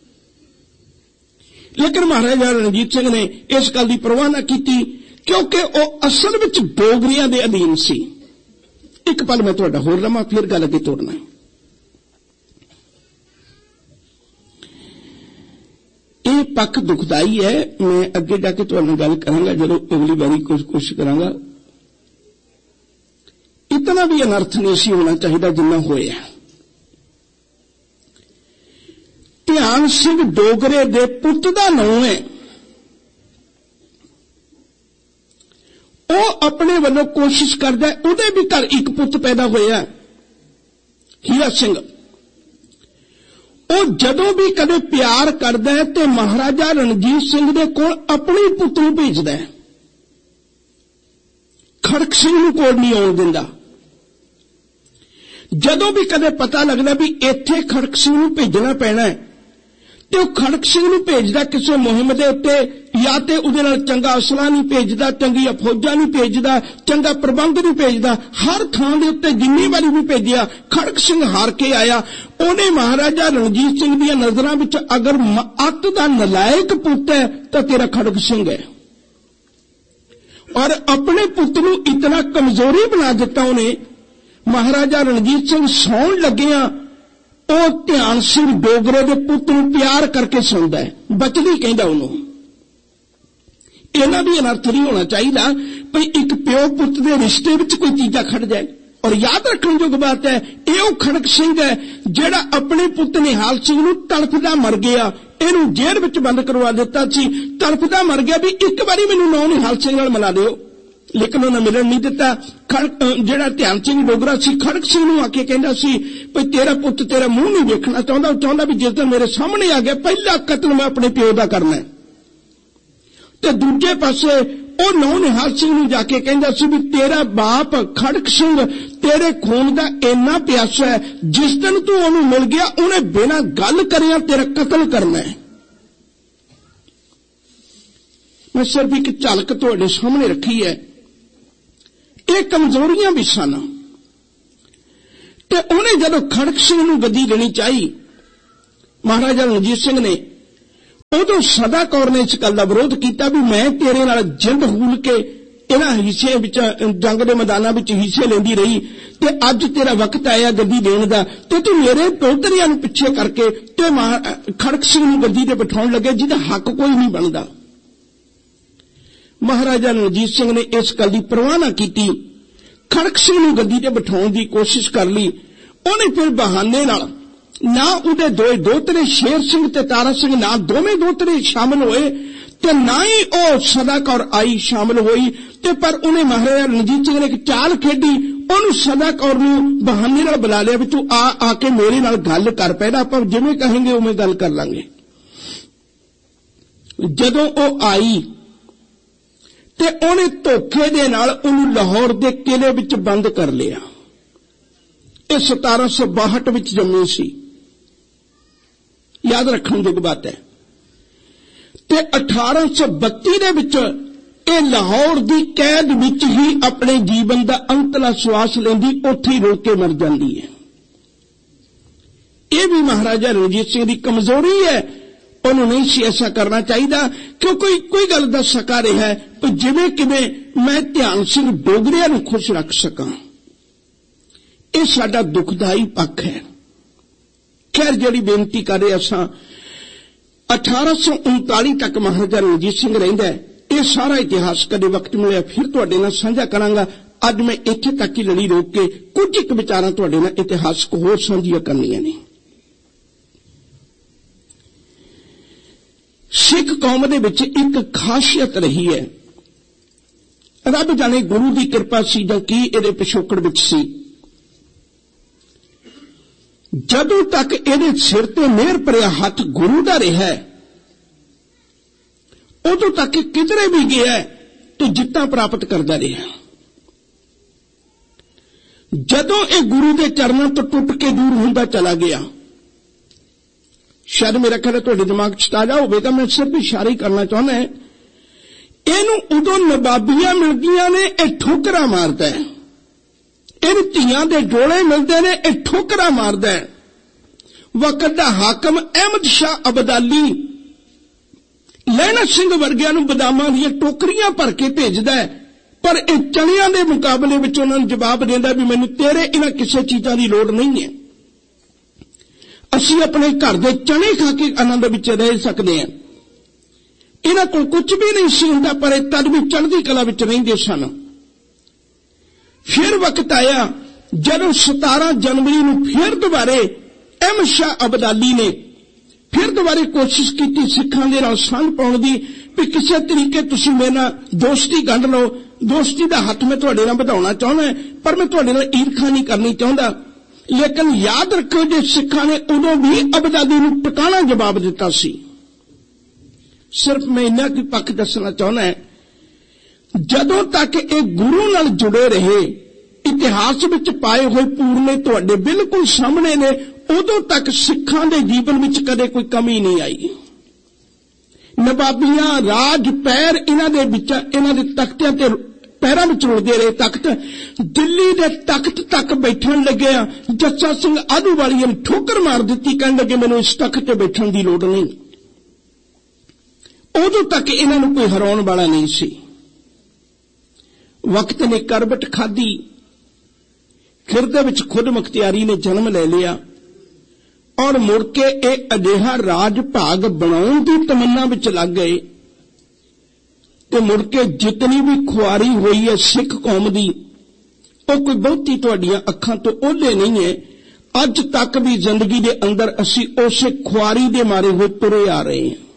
ਲੇਕਿਨ ਮਹਾਰਾਜਾ ਰਣਜੀਤ ਸਿੰਘ ਨੇ ਇਸ ਗੱਲ ਦੀ ਪਰਵਾਹ ਨਾ ਕੀਤੀ, ਕਿਉਂਕਿ ਉਹ ਅਸਲ ਵਿੱਚ ਡੋਗਰਿਆਂ ਦੇ ਅਧੀਨ ਸੀ। ਇੱਕ ਪਲ ਮੈਂ ਤੁਹਾਡਾ ਹੋਰ ਲਵਾਂ, ਫਿਰ ਗੱਲ ਅੱਗੇ ਤੋਰਨਾ। ਇਹ ਪੱਖ ਦੁਖਦਾਈ ਹੈ। ਮੈਂ ਅੱਗੇ ਜਾ ਕੇ ਤੁਹਾਡੇ ਨਾਲ ਗੱਲ ਕਰਾਂਗਾ ਜਦੋਂ ਅਗਲੀ ਵਾਰੀ ਕੁਝ ਕੋਸ਼ਿਸ਼ ਕਰਾਂਗਾ। ਇਤਨਾ ਵੀ ਅਨਰਥ ਨਹੀਂ ਸੀ ਹੋਣਾ ਚਾਹੀਦਾ ਜਿੰਨਾ ਹੋਇਆ। ਧਿਆਨ ਸਿੰਘ ਡੋਗਰੇ ਦੇ ਪੁੱਤ ਦਾ ਨਾਮ ਹੈ। ਉਹ ਆਪਣੇ ਵੱਲੋਂ ਕੋਸ਼ਿਸ਼ ਕਰਦਾ, ਉਹਦੇ ਵੀ ਘਰ ਇੱਕ ਪੁੱਤ ਪੈਦਾ ਹੋਇਆ ਹੀਰਾ ਸਿੰਘ। ਉਹ ਜਦੋਂ ਵੀ ਕਦੇ ਪਿਆਰ ਕਰਦਾ ਹੈ ਤੇ ਮਹਾਰਾਜਾ ਰਣਜੀਤ ਸਿੰਘ ਦੇ ਕੋਲ ਆਪਣੇ ਪੁੱਤ ਨੂੰ ਭੇਜਦਾ ਹੈ, ਖੜਕ ਸਿੰਘ ਨੂੰ ਕੋਲ ਨਹੀਂ ਆਉਣ ਦਿੰਦਾ। ਜਦੋਂ ਵੀ ਕਦੇ ਪਤਾ ਲੱਗਦਾ ਵੀ ਇੱਥੇ ਖੜਕ ਸਿੰਘ ਨੂੰ ਭੇਜਣਾ ਪੈਣਾ ਹੈ ਤੇ ਉਹ ਖੜਕ ਸਿੰਘ ਨੂੰ ਭੇਜਦਾ ਕਿਸੇ ਮੁਹਿੰਮ ਦੇ ਉੱਤੇ, ਜਾਂ ਤੇ ਉਹਦੇ ਨਾਲ ਚੰਗਾ ਅਸਲਾ ਨਹੀਂ ਭੇਜਦਾ, ਚੰਗੀਆਂ ਫੌਜਾਂ ਨਹੀਂ ਭੇਜਦਾ, ਚੰਗਾ ਪ੍ਰਬੰਧ ਨਹੀਂ ਭੇਜਦਾ। ਹਰ ਥਾਂ ਦੇ ਉੱਤੇ ਜਿੰਨੀ ਵਾਰੀ ਵੀ ਭੇਜਿਆ ਖੜਕ ਸਿੰਘ ਹਾਰ ਕੇ ਆਇਆ। ਉਹਨੇ ਮਹਾਰਾਜਾ ਰਣਜੀਤ ਸਿੰਘ ਦੀਆਂ ਨਜ਼ਰਾਂ ਵਿੱਚ ਅਗਰ ਅੱਤ ਦਾ ਨਲਾਇਕ ਪੁੱਤ ਹੈ ਤਾਂ ਤੇਰਾ ਖੜਕ ਸਿੰਘ ਹੈ। ਔਰ ਆਪਣੇ ਪੁੱਤ ਨੂੰ ਇਤਨਾ ਕਮਜ਼ੋਰੀ ਬਣਾ ਦਿੱਤਾ ਉਹਨੇ। ਮਹਾਰਾਜਾ ਰਣਜੀਤ ਸਿੰਘ ਸੌਣ ਲੱਗਿਆ, ਉਹ ਧਿਆਨ ਸਿੰਘ ਡੋਗਰੇ ਦੇ ਪੁੱਤ ਨੂੰ ਪਿਆਰ ਕਰਕੇ ਸੁਣਦਾ ਹੈ, ਬਚਦੀ ਕਹਿੰਦਾ ਉਹਨੂੰ। ਇਹਨਾਂ ਵੀ ਅਨਰਥ ਨਹੀਂ ਹੋਣਾ ਚਾਹੀਦਾ ਭਈ ਇੱਕ ਪਿਓ ਪੁੱਤ ਦੇ ਰਿਸ਼ਤੇ ਵਿੱਚ ਕੋਈ ਚੀਜ਼ਾਂ ਖੜ ਜਾਏ। ਔਰ ਯਾਦ ਰੱਖਣ ਯੋਗ ਬਾਤ ਹੈ, ਇਹ ਉਹ ਖੜਕ ਸਿੰਘ ਹੈ ਜਿਹੜਾ ਆਪਣੇ ਪੁੱਤ ਨਿਹਾਲ ਸਿੰਘ ਨੂੰ ਤੜਫਦਾ ਮਰ ਗਿਆ। ਇਹਨੂੰ ਜੇਲ੍ਹ ਵਿੱਚ ਬੰਦ ਕਰਵਾ ਦਿੱਤਾ ਸੀ, ਤੜਫਦਾ ਮਰ ਗਿਆ ਵੀ ਇੱਕ ਵਾਰੀ ਮੈਨੂੰ ਨੌ ਨਿਹਾਲ ਸਿੰਘ ਨਾਲ ਮਿਲਾ ਦਿਓ, ਲੇਕਿਨ ਉਹਨੇ ਮਿਲਣ ਨਹੀਂ ਦਿੱਤਾ। ਖੜਕ ਜਿਹੜਾ ਧਿਆਨ ਸਿੰਘ ਡੋਗਰਾ ਸੀ, ਖੜਕ ਸਿੰਘ ਨੂੰ ਆ ਕੇ ਕਹਿੰਦਾ ਸੀ ਭਈ ਤੇਰਾ ਪੁੱਤ ਤੇਰਾ ਮੂੰਹ ਨਹੀਂ ਵੇਖਣਾ ਚਾਹੁੰਦਾ, ਉਹ ਚਾਹੁੰਦਾ ਵੀ ਜਿਸ ਦਿਨ ਮੇਰੇ ਸਾਹਮਣੇ ਆ ਗਿਆ ਪਹਿਲਾ ਕਤਲ ਮੈਂ ਆਪਣੇ ਪਿਓ ਦਾ ਕਰਨਾ। ਤੇ ਦੂਜੇ ਪਾਸੇ ਉਹ ਨੌ ਨਿਹਾਲ ਸਿੰਘ ਨੂੰ ਜਾ ਕੇ ਕਹਿੰਦਾ ਸੀ ਵੀ ਤੇਰਾ ਬਾਪ ਖੜਕ ਸਿੰਘ ਤੇਰੇ ਖੂਨ ਦਾ ਇੰਨਾ ਪਿਆਸਾ ਹੈ, ਜਿਸ ਦਿਨ ਤੂੰ ਉਹਨੂੰ ਮਿਲ ਗਿਆ ਉਹਨੇ ਬਿਨਾਂ ਗੱਲ ਕਰਿਆ ਤੇਰਾ ਕਤਲ ਕਰਨਾ ਹੈ। ਮੈਂ ਸਿਰਫ ਇੱਕ ਝਲਕ ਤੁਹਾਡੇ ਸਾਹਮਣੇ ਰੱਖੀ ਹੈ। ਇਹ ਕਮਜ਼ੋਰੀਆਂ ਵੀ ਸਨ। ਤੇ ਉਹਨੇ ਜਦੋਂ ਖੜਕ ਸਿੰਘ ਨੂੰ ਗੱਦੀ ਦੇਣੀ ਚਾਹੀ ਮਹਾਰਾਜਾ ਰਣਜੀਤ ਸਿੰਘ ਨੇ, ਉਦੋਂ ਸਦਾ ਕੌਰ ਨੇ ਇਸ ਗੱਲ ਦਾ ਵਿਰੋਧ ਕੀਤਾ ਵੀ ਮੈਂ ਤੇਰੇ ਨਾਲ ਜਿੰਦ ਹੂਲ ਕੇ ਇਹਨਾਂ ਹਿੱਸੇ ਵਿੱਚ ਜੰਗ ਦੇ ਮੈਦਾਨਾਂ ਵਿੱਚ ਹਿੱਸੇ ਲੈਂਦੀ ਰਹੀ ਤੇ ਅੱਜ ਤੇਰਾ ਵਕਤ ਆਇਆ ਗੱਦੀ ਦੇਣ ਦਾ ਤੇ ਤੂੰ ਮੇਰੇ ਦੋਤਰੀਆਂ ਨੂੰ ਪਿੱਛੇ ਕਰਕੇ ਤੇ ਖੜਕ ਸਿੰਘ ਨੂੰ ਗੱਦੀ ਤੇ ਬਿਠਾਉਣ ਲੱਗੇ ਜਿਹਦਾ ਹੱਕ ਕੋਈ ਨਹੀਂ ਬਣਦਾ। ਮਹਾਰਾਜਾ ਰਣਜੀਤ ਸਿੰਘ ਨੇ ਇਸ ਗੱਲ ਦੀ ਪਰਵਾਹ ਨਾ ਕੀਤੀ, ਖੜਕ ਸਿੰਘ ਨੂੰ ਗੱਦੀ ਤੇ ਬਿਠਾਉਣ ਦੀ ਕੋਸ਼ਿਸ਼ ਕਰ ਲਈ। ਉਹਨੇ ਫਿਰ ਬਹਾਨੇ ਨਾਲ ਨਾ ਉਹਦੇ ਦੋਏ ਦੋਤਰੇ ਸ਼ੇਰ ਸਿੰਘ ਤੇ ਤਾਰਾ ਸਿੰਘ ਨਾ ਦੋਵੇਂ ਦੋਤਰੇ ਸ਼ਾਮਲ ਹੋਏ ਤੇ ਨਾ ਹੀ ਉਹ ਸਦਾ ਕੌਰ ਆਈ ਸ਼ਾਮਲ ਹੋਈ। ਤੇ ਪਰ ਉਹਨੇ ਮਹਾਰਾਜਾ ਰਣਜੀਤ ਸਿੰਘ ਨੇ ਇੱਕ ਚਾਲ ਖੇਡੀ, ਉਹਨੂੰ ਸਦਾ ਕੌਰ ਨੂੰ ਬਹਾਨੇ ਨਾਲ ਬੁਲਾ ਲਿਆ ਵੀ ਤੂੰ ਆ ਆ ਕੇ ਮੇਰੇ ਨਾਲ ਗੱਲ ਕਰ, ਪਹਿਲਾਂ ਆਪਾਂ ਜਿਵੇਂ ਕਹਾਂਗੇ ਉਵੇਂ ਗੱਲ ਕਰ ਲਾਂਗੇ। ਜਦੋਂ ਉਹ ਆਈ ਤੇ ਉਹਨੇ ਧੋਖੇ ਦੇ ਨਾਲ ਉਹਨੂੰ ਲਾਹੌਰ ਦੇ ਕਿਲੇ ਵਿੱਚ ਬੰਦ ਕਰ ਲਿਆ। ਇਹ ਸਤਾਰਾਂ ਸੌ ਬਾਹਠ ਵਿੱਚ ਜੰਮੀ ਸੀ, ਯਾਦ ਰੱਖਣ ਦੀ ਬਾਤ ਹੈ। ਤੇ ਅਠਾਰਾਂ ਸੌ ਬੱਤੀ ਦੇ ਵਿੱਚ ਇਹ ਲਾਹੌਰ ਦੀ ਕੈਦ ਵਿੱਚ ਹੀ ਆਪਣੇ ਜੀਵਨ ਦਾ ਅੰਤਲਾ ਸਵਾਸ ਲੈਂਦੀ, ਉੱਥੇ ਹੀ ਰੋ ਕੇ ਮਰ ਜਾਂਦੀ ਹੈ। ਇਹ ਵੀ ਮਹਾਰਾਜਾ ਰਣਜੀਤ ਸਿੰਘ ਦੀ ਕਮਜ਼ੋਰੀ ਹੈ। ਉਹਨੂੰ ਨਹੀਂ ਸੀ ਐਸਾ ਕਰਨਾ ਚਾਹੀਦਾ, ਕਿਉਂਕਿ ਕੋਈ ਗੱਲ ਦੱਸ ਸਕਾ ਰਿਹਾ ਹੈ ਕਿ ਜਿਵੇਂ ਕਿਵੇਂ ਮੈਂ ਧਿਆਨ ਸਿੰਘ ਡੋਗਰਿਆਂ ਨੂੰ ਖੁਸ਼ ਰੱਖ ਸਕਾਂ। ਇਹ ਸਾਡਾ ਦੁਖਦਾਈ ਪੱਖ ਹੈ। ਖੈਰ ਜਿਹੜੀ ਬੇਨਤੀ ਕਰ ਰਹੇ ਅਸਾਂ ਅਠਾਰਾਂ ਸੌ ਉਨਤਾਲੀ ਤੱਕ ਮਹਾਰਾਜਾ ਰਣਜੀਤ ਸਿੰਘ ਰਹਿੰਦਾ ਹੈ। ਇਹ ਸਾਰਾ ਇਤਿਹਾਸ ਕਦੇ ਵਕਤ ਮਿਲਿਆ ਫਿਰ ਤੁਹਾਡੇ ਨਾਲ ਸਾਂਝਾ ਕਰਾਂਗਾ। ਅੱਜ ਮੈਂ ਇੱਥੇ ਤੱਕ ਹੀ ਲੜੀ ਰੋਕ ਕੇ ਕੁਝ ਇੱਕ ਵਿਚਾਰਾਂ ਤੁਹਾਡੇ ਨਾਲ ਇਤਿਹਾਸਕ ਹੋਰ ਸਾਂਝੀਆਂ ਕਰਨੀਆਂ ਨੇ। ਸਿੱਖ ਕੌਮ ਦੇ ਵਿੱਚ ਇੱਕ ਖਾਸੀਅਤ ਰਹੀ ਹੈ, ਰੱਬ ਜਾਣੇ ਗੁਰੂ ਦੀ ਕਿਰਪਾ ਸੀ ਜਾਂ ਕੀ ਇਹਦੇ ਪਿਛੋਕੜ ਵਿੱਚ ਸੀ। ਜਦੋਂ ਤੱਕ ਇਹਦੇ ਸਿਰ ਤੇ ਮਿਹਰ ਭਰਿਆ ਹੱਥ ਗੁਰੂ ਦਾ ਰਿਹਾ, ਉਦੋਂ ਤੱਕ ਕਿਧਰੇ ਵੀ ਗਿਆ ਤੇ ਜਿੱਤਾਂ ਪ੍ਰਾਪਤ ਕਰਦਾ ਰਿਹਾ। ਜਦੋਂ ਇਹ ਗੁਰੂ ਦੇ ਚਰਨਾਂ ਤੋਂ ਟੁੱਟ ਕੇ ਦੂਰ ਹੁੰਦਾ ਚਲਾ ਗਿਆ, ਸ਼ਾਇਦ ਮੇਰਾ ਖਿਆਲ ਤੁਹਾਡੇ ਦਿਮਾਗ 'ਚ ਤਾਜ਼ਾ ਹੋਵੇਗਾ, ਮੈਂ ਸਿਰਫ ਇਸ਼ਾਰਾ ਹੀ ਕਰਨਾ ਚਾਹੁੰਦਾ, ਇਹਨੂੰ ਉਦੋਂ ਨਵਾਬੀਆਂ ਮਿਲਦੀਆਂ ਨੇ, ਇਹ ਠੋਕਰਾਂ ਮਾਰਦਾ ਹੈ। ਇਹਨੂੰ ਧੀਆਂ ਦੇ ਡੋਲੇ ਮਿਲਦੇ ਨੇ, ਇਹ ਠੋਕਰਾਂ ਮਾਰਦਾ ਹੈ। ਵਕਤ ਦਾ ਹਾਕਮ ਅਹਿਮਦ ਸ਼ਾਹ ਅਬਦਾਲੀ ਲਹਿਣਾ ਸਿੰਘ ਵਰਗਿਆਂ ਨੂੰ ਬਦਾਮਾਂ ਦੀਆਂ ਟੋਕਰੀਆਂ ਭਰ ਕੇ ਭੇਜਦਾ ਹੈ, ਪਰ ਇਹ ਚਣਿਆਂ ਦੇ ਮੁਕਾਬਲੇ ਵਿੱਚ ਉਹਨਾਂ ਨੂੰ ਜਵਾਬ ਦਿੰਦਾ ਵੀ ਮੈਨੂੰ ਤੇਰੇ ਇਹਨਾਂ ਕਿਸੇ ਚੀਜ਼ਾਂ ਦੀ ਲੋੜ ਨਹੀਂ ਹੈ। ਅਸੀਂ ਆਪਣੇ ਘਰ ਦੇ ਚਣੇ ਖਾ ਕੇ ਆਨੰਦ ਵਿੱਚ ਰਹਿ ਸਕਦੇ ਹਾਂ। ਇਹਨਾਂ ਕੋਲ ਕੁਝ ਵੀ ਨਹੀਂ ਸੀ ਹੁੰਦਾ, ਪਰ ਇਹ ਤਦ ਵੀ ਚੜ੍ਹਦੀ ਕਲਾ ਵਿੱਚ ਰਹਿੰਦੇ ਸਨ। ਫਿਰ ਵਕਤ ਆਇਆ ਜਦੋਂ ਸਤਾਰਾਂ ਜਨਵਰੀ ਨੂੰ ਫਿਰ ਦੁਬਾਰੇ ਅਹਿਮਦ ਸ਼ਾਹ ਅਬਦਾਲੀ ਨੇ ਫਿਰ ਦੁਬਾਰੇ ਕੋਸ਼ਿਸ਼ ਕੀਤੀ ਸਿੱਖਾਂ ਦੇ ਨਾਲ ਸੰਧ ਪਾਉਣ ਦੀ, ਵੀ ਕਿਸੇ ਤਰੀਕੇ ਤੁਸੀਂ ਮੇਰੇ ਨਾਲ ਦੋਸਤੀ ਗੰਢ ਲਓ। ਦੋਸਤੀ ਦਾ ਹੱਥ ਮੈਂ ਤੁਹਾਡੇ ਨਾਲ ਵਧਾਉਣਾ ਚਾਹੁੰਦਾ, ਪਰ ਮੈਂ ਤੁਹਾਡੇ ਨਾਲ ਈਰਖਾ ਨਹੀਂ ਕਰਨੀ ਚਾਹੁੰਦਾ। ਲੇਕਿਨ ਯਾਦ ਰੱਖੋ, ਜੇ ਸਿੱਖਾਂ ਨੇ ਉਦੋਂ ਵੀ ਅਬਦਾਲੀ ਨੂੰ ਟਿਕਾਣਾ ਜਵਾਬ ਦਿੱਤਾ ਸੀ। ਸਿਰਫ ਮੈਂ ਇੰਨਾ ਕੁ ਪੱਖ ਦੱਸਣਾ ਚਾਹੁੰਦਾ, ਜਦੋਂ ਤੱਕ ਇਹ ਗੁਰੂ ਨਾਲ ਜੁੜੇ ਰਹੇ, ਇਤਿਹਾਸ ਵਿੱਚ ਪਾਏ ਹੋਏ ਪੂਰਨੇ ਤੁਹਾਡੇ ਬਿਲਕੁਲ ਸਾਹਮਣੇ ਨੇ, ਉਦੋਂ ਤੱਕ ਸਿੱਖਾਂ ਦੇ ਜੀਵਨ ਵਿੱਚ ਕਦੇ ਕੋਈ ਕਮੀ ਨਹੀਂ ਆਈ। ਨਵਾਬੀਆਂ, ਰਾਜ, ਪੈਰ ਇਹਨਾਂ ਦੇ ਵਿੱਚ, ਇਹਨਾਂ ਦੇ ਤਖਤਿਆਂ ਤੇ ਪੈਰਾਂ ਵਿੱਚ ਰੁਲਦੇ ਰਹੇ। ਤਖਤ ਦਿੱਲੀ ਦੇ ਤਖਤ ਤੱਕ ਬੈਠਣ ਲੱਗਿਆ, ਜੱਸਾ ਸਿੰਘ ਆਹਲੂਵਾਲੀਆ ਨੇ ਠੋਕਰ ਮਾਰ ਦਿੱਤੀ, ਕਹਿਣ ਲੱਗੇ ਮੈਨੂੰ ਇਸ ਤਖਤ ਤੇ ਬੈਠਣ ਦੀ ਲੋੜ ਨਹੀਂ। ਉਦੋਂ ਤੱਕ ਇਹਨਾਂ ਨੂੰ ਕੋਈ ਹਰਾਉਣ ਵਾਲਾ ਨਹੀਂ ਸੀ। ਵਕਤ ਨੇ ਕਰਬਟ ਖਾਧੀ, ਖਿਰਦੇ ਵਿੱਚ ਖੁਦ ਮੁਖਤਿਆਰੀ ਨੇ ਜਨਮ ਲੈ ਲਿਆ, ਔਰ ਮੁੜ ਕੇ ਇਹ ਅਜਿਹਾ ਰਾਜ ਭਾਗ ਬਣਾਉਣ ਦੀ ਤਮੰਨਾ ਵਿੱਚ ਲੱਗ ਗਏ ਤੇ ਮੁੜ ਕੇ ਜਿਤਨੀ ਵੀ ਖੁਆਰੀ ਹੋਈ ਹੈ ਸਿੱਖ ਕੌਮ ਦੀ, ਉਹ ਕੋਈ ਬਹੁਤੀ ਤੁਹਾਡੀਆਂ ਅੱਖਾਂ ਤੋਂ ਓਹਲੇ ਨਹੀਂ ਹੈ। ਅੱਜ ਤੱਕ ਵੀ ਜ਼ਿੰਦਗੀ ਦੇ ਅੰਦਰ ਅਸੀਂ ਉਸੇ ਖੁਆਰੀ ਦੇ ਮਾਰੇ ਹੋਏ ਤੁਰੇ ਆ ਰਹੇ ਹਾਂ।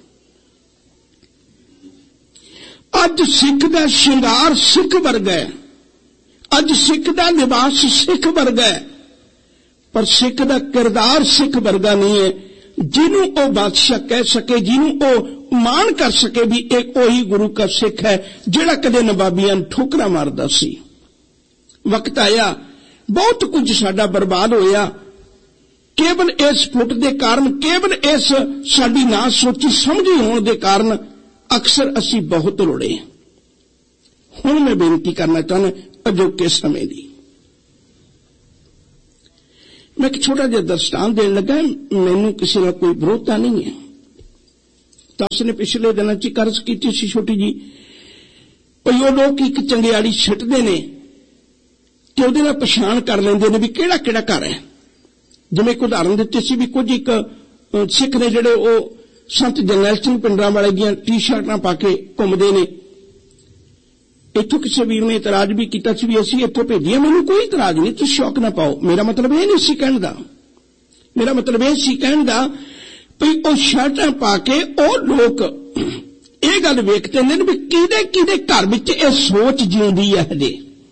ਅੱਜ ਸਿੱਖ ਦਾ ਸ਼ਿੰਗਾਰ ਸਿੱਖ ਵਰਗਾ ਹੈ, ਅੱਜ ਸਿੱਖ ਦਾ ਲਿਬਾਸ ਸਿੱਖ ਵਰਗਾ ਹੈ, ਪਰ ਸਿੱਖ ਦਾ ਕਿਰਦਾਰ ਸਿੱਖ ਵਰਗਾ ਨਹੀਂ ਹੈ, ਜਿਹਨੂੰ ਉਹ ਬਾਦਸ਼ਾਹ ਕਹਿ ਸਕੇ, ਜਿਹਨੂੰ ਉਹ ਮਾਣ ਕਰ ਸਕੇ ਵੀ ਇਹ ਉਹੀ ਗੁਰੂ ਦਾ ਸਿੱਖ ਹੈ ਜਿਹੜਾ ਕਦੇ ਨਵਾਬੀਆਂ ਨੂੰ ਠੋਕਰਾਂ ਮਾਰਦਾ ਸੀ। ਵਕਤ ਆਇਆ, ਬਹੁਤ ਕੁਝ ਸਾਡਾ ਬਰਬਾਦ ਹੋਇਆ, ਕੇਵਲ ਇਸ ਫੁੱਟ ਦੇ ਕਾਰਨ, ਕੇਵਲ ਇਸ ਸਾਡੀ ਨਾ ਸੋਚੀ ਸਮਝੀ ਹੋਣ ਦੇ ਕਾਰਨ ਅਕਸਰ ਅਸੀਂ ਬਹੁਤ ਰੋੜੇ। ਹੁਣ ਮੈਂ ਬੇਨਤੀ ਕਰਨਾ ਚਾਹੁੰਦਾ ਅਜੋਕੇ ਸਮੇਂ ਦੀ, ਮੈਂ ਇੱਕ ਛੋਟਾ ਜਿਹਾ ਦਰਸ਼ਟਾਂਤ ਦੇਣ ਲੱਗਾ। ਮੈਨੂੰ ਕਿਸੇ ਨਾਲ ਕੋਈ ਵਿਰੋਧਤਾ ਨਹੀਂ ਹੈ। ਤਾਂ ਉਸਨੇ ਪਿਛਲੇ ਦਿਨਾਂ 'ਚ ਕਰਜ਼ ਕੀਤੀ ਸੀ ਛੋਟੀ ਜੀ, ਭਈ ਉਹ ਲੋਕ ਇੱਕ ਚੰਗਿਆੜੀ ਛਿੱਟਦੇ ਨੇ ਤੇ ਉਹਦੇ ਨਾਲ ਪਛਾਣ ਕਰ ਲੈਂਦੇ ਨੇ ਵੀ ਕਿਹੜਾ ਕਿਹੜਾ ਘਰ ਹੈ। ਜਿਵੇਂ ਇੱਕ ਉਦਾਹਰਨ ਦਿੱਤੀ ਸੀ ਵੀ ਕੁਝ ਇੱਕ ਸਿੱਖ ਨੇ ਜਿਹੜੇ ਉਹ ਸੰਤ ਜਰਨੈਲ ਸਿੰਘ ਪਿੰਡਰਾਂ ਵਾਲੇ ਦੀਆਂ ਟੀ-ਸ਼ਰਟਾਂ ਪਾ ਕੇ ਘੁੰਮਦੇ ਨੇ। ਇੱਥੋਂ ਕਿਸੇ ਵੀਰ ਨੇ ਇਤਰਾਜ਼ ਵੀ ਕੀਤਾ ਸੀ ਵੀ ਅਸੀਂ ਇੱਥੋਂ ਭੇਜੀਏ। ਮੈਨੂੰ ਕੋਈ ਇਤਰਾਜ਼ ਨਹੀਂ, ਤੁਸੀਂ ਸ਼ੌਕ ਨਾ ਪਾਓ। ਮੇਰਾ ਮਤਲਬ ਇਹ ਨਹੀਂ ਸੀ ਕਹਿਣ ਦਾ, ਮੇਰਾ ਮਤਲਬ ਇਹ ਸੀ ਕਹਿਣ ਦਾ ਵੀ ਉਹ ਸ਼ਰਟਾਂ ਪਾ ਕੇ ਉਹ ਲੋਕ ਇਹ ਗੱਲ ਵੇਖਦੇ ਨੇ ਵੀ ਕਿਹਦੇ ਕਿਹਦੇ ਘਰ ਵਿੱਚ ਇਹ ਸੋਚ ਜਿਉਂਦੀ ਹੈ ਹਜੇ।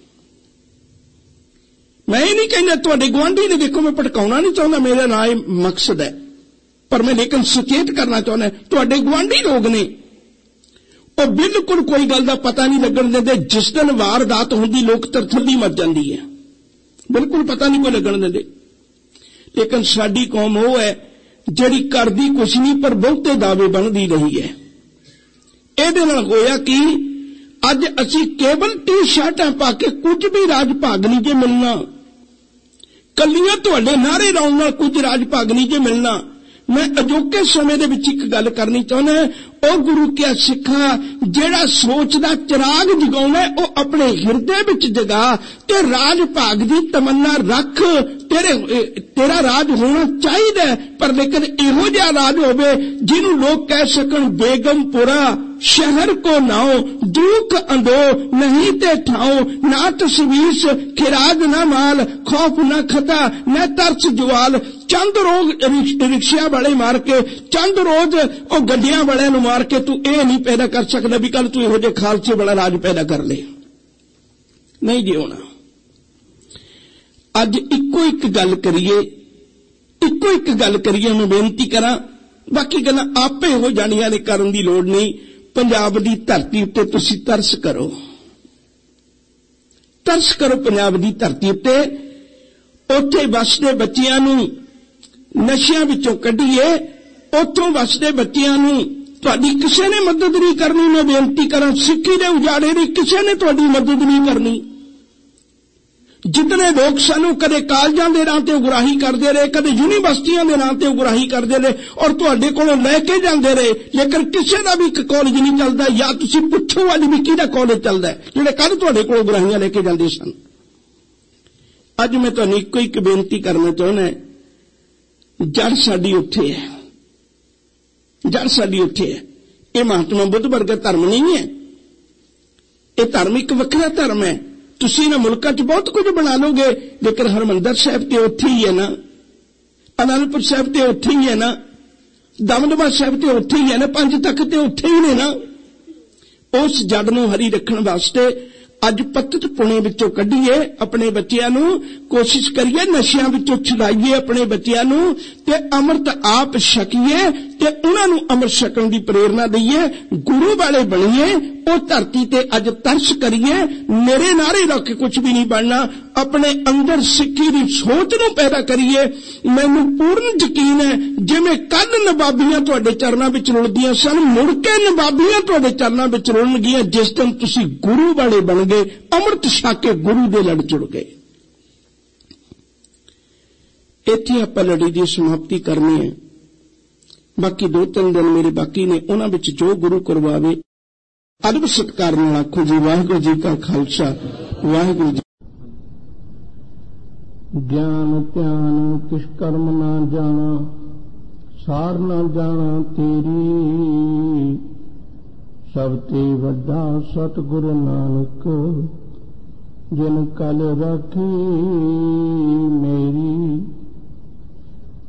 ਮੈਂ ਇਹ ਨਹੀਂ ਕਹਿੰਦਾ ਤੁਹਾਡੇ ਗੁਆਂਢੀ ਨੇ ਦੇਖੋ, ਮੈਂ ਭਟਕਾਉਣਾ ਨਹੀਂ ਚਾਹੁੰਦਾ, ਮੇਰਾ ਨਾ ਇਹ ਮਕਸਦ ਹੈ, ਪਰ ਮੈਂ ਲੇਕਿਨ ਸੁਚੇਤ ਕਰਨਾ ਚਾਹੁੰਦਾ ਤੁਹਾਡੇ ਗੁਆਂਢੀ ਲੋਕ ਨੇ ਉਹ ਬਿਲਕੁਲ ਕੋਈ ਗੱਲ ਦਾ ਪਤਾ ਨਹੀਂ ਲੱਗਣ ਦਿੰਦੇ। ਜਿਸ ਦਿਨ ਵਾਰਦਾਤ ਹੁੰਦੀ ਲੋਕ ਤਰਥੱਲੀ ਮਚ ਜਾਂਦੀ ਹੈ, ਬਿਲਕੁਲ ਪਤਾ ਨਹੀਂ ਕੋਈ ਲੱਗਣ ਦਿੰਦੇ। ਲੇਕਿਨ ਸਾਡੀ ਕੌਮ ਉਹ ਹੈ ਜਿਹੜੀ ਕਰਦੀ ਕੁਛ ਨਹੀਂ ਪਰ ਬਹੁਤੇ ਦਾਅਵੇ ਬਣਦੀ ਰਹੀ ਹੈ। ਇਹਦੇ ਨਾਲ ਹੋਇਆ ਕਿ ਅੱਜ ਅਸੀਂ ਕੇਵਲ ਟੀ-ਸ਼ਰਟਾਂ ਪਾ ਕੇ ਕੁਝ ਵੀ ਰਾਜ ਭਾਗ ਨਹੀਂ ਜੇ ਮਿਲਣਾ, ਕੱਲੀਆਂ ਤੁਹਾਡੇ ਨਾਅਰੇ ਲਾਉਣ ਨਾਲ ਕੁਝ ਰਾਜ ਭਾਗ ਨਹੀਂ ਜੇ ਮਿਲਣਾ। ਮੈਂ ਅਜੋਕੇ ਸਮੇਂ ਦੇ ਵਿੱਚ ਇੱਕ ਗੱਲ ਕਰਨੀ ਚਾਹੁੰਦਾ, ਉਹ ਗੁਰੂ ਕਿਆ ਸਿੱਖਾ ਜਿਹੜਾ ਸੋਚ ਦਾ ਚਿਰਾਗ ਜਗਾਉਣਾ ਉਹ ਆਪਣੇ ਹਿਰਦੇ ਵਿੱਚ ਜਗਾ ਤੇ ਰਾਜ ਭਾਗ ਦੀ ਤਮੰਨਾ ਰੱਖ। ਤੇਰੇ ਤੇਰਾ ਰਾਜ ਹੋਣਾ ਚਾਹੀਦਾ, ਪਰ ਲੇਕਿਨ ਇਹੋ ਜਿਹਾ ਰਾਜ ਹੋਵੇ ਜਿਹਨੂੰ ਲੋਕ ਕਹਿ ਸਕਣ ਬੇਗਮਪੁਰਾ शहर को नाओ, दूख अंधो नहीं ते ठाओ, ना तस्वीस खिराज ना माल, खौफ ना खता न तरस जुआल। चंद रोज रिक्शा वाले मार के, चंद रोज ओ गड्डियां वाले नूं मार के तू ये नहीं पैदा कर सकदा भी कल तू इहो जिहे खालसे वाला राज पैदा कर ले, नहीं जी होना। अज इको एक गल करिए, इको एक गल करिए, मैं बेनती करा, बाकी गल्लां आपे हो जाणियां ने, करन दी लोड़ नहीं। पंजाब दी धरती उत्ते तुसीं तरस करो, तरस करो पंजाब दी धरती उत्ते। उत्थे वसदे बच्चियां नूं नशियां विचों कढीए, उत्थों वसदे बच्चियां नूं तुहाडी किसे ने मदद नहीं करनी। मैं बेनती करा, सिक्खी दे उजाड़े दी किसे ने तुहाडी मदद नहीं करनी। जितने लोग सानू कदे कालजां दे नां ते उगराही करदे रहे, कदे यूनीवर्सिटियां दे नां ते उगराही करदे रहे और तुहाडे कोलों लैके जांदे रहे, लेकिन किसे दा भी एक कॉलेज नहीं चलदा। या तुसीं पुछो अज भी किहदा कॉलेज चलदा है जिहड़े कल तुहाडे कोलों उगराहियां लेके जांदे सन। अज मैं तुहानूं इक्को एक बेनती करना चाहुंदा, जड़ साडी उत्थे है, जड़ साडी उत्थे है। ये महात्मा बुद्ध वर्गा धर्म नहीं है, ये धर्म एक वखरा धर्म है। तुसीं इन्हां मुल्कां च बहुत कुछ बना लोगे, लेकिन हरमंदर साहिब ते उत्थे ही है ना, आनंदपुर साहिब ते उत्थे ही है ना, दमदमा साहिब ते उत्थे ही है ना, पंज तख्त ते उत्थे ही ने ना। उस जड़ नूं हरी रखण वास्ते अज पत्त पुणे विचों कढीए, अपने बच्चियां नूं कोशिश करिए नशियां विचों छुड़ाइए अपने बच्चियां नूं, ते अमृत आप छकीए ते उन्हां नूं अमृत छकण दी प्रेरणा दईए, गुरु वाले बणीए। ओ धरती ते अज तरस करिए, मेरे नारे रख के कुछ भी नहीं बनना, अपने अंदर सिक्खी दी सोच नूं पैदा करिए। मैनूं पूर्ण यकीन है जिवें कल नवाबियां तुहाडे चरनां विच रुलदियां सन, मुड़ के नवाबियां तुहाडे चरनां विच रुलणगीਆਂ जिस दिन तुसीं गुरु वाले बन गए, अमृत छक के गुरु दे लड़ जुड़ गए। इत्थे आपां लड़ी दी समाप्ति करनी है। बाकी दो तीन दिन मेरे बाकी ने, उन्हां विच जो गुरु करवावे अदब सत्कार नाल आखो जी वाहिगुरू जी का खालसा वाहिगुरू जी। ज्ञान ध्यान किस कर्म ना जाना, सार ना जाना तेरी, सब ते वड्डा सतगुरु नानक, जिन कल राखी मेरी।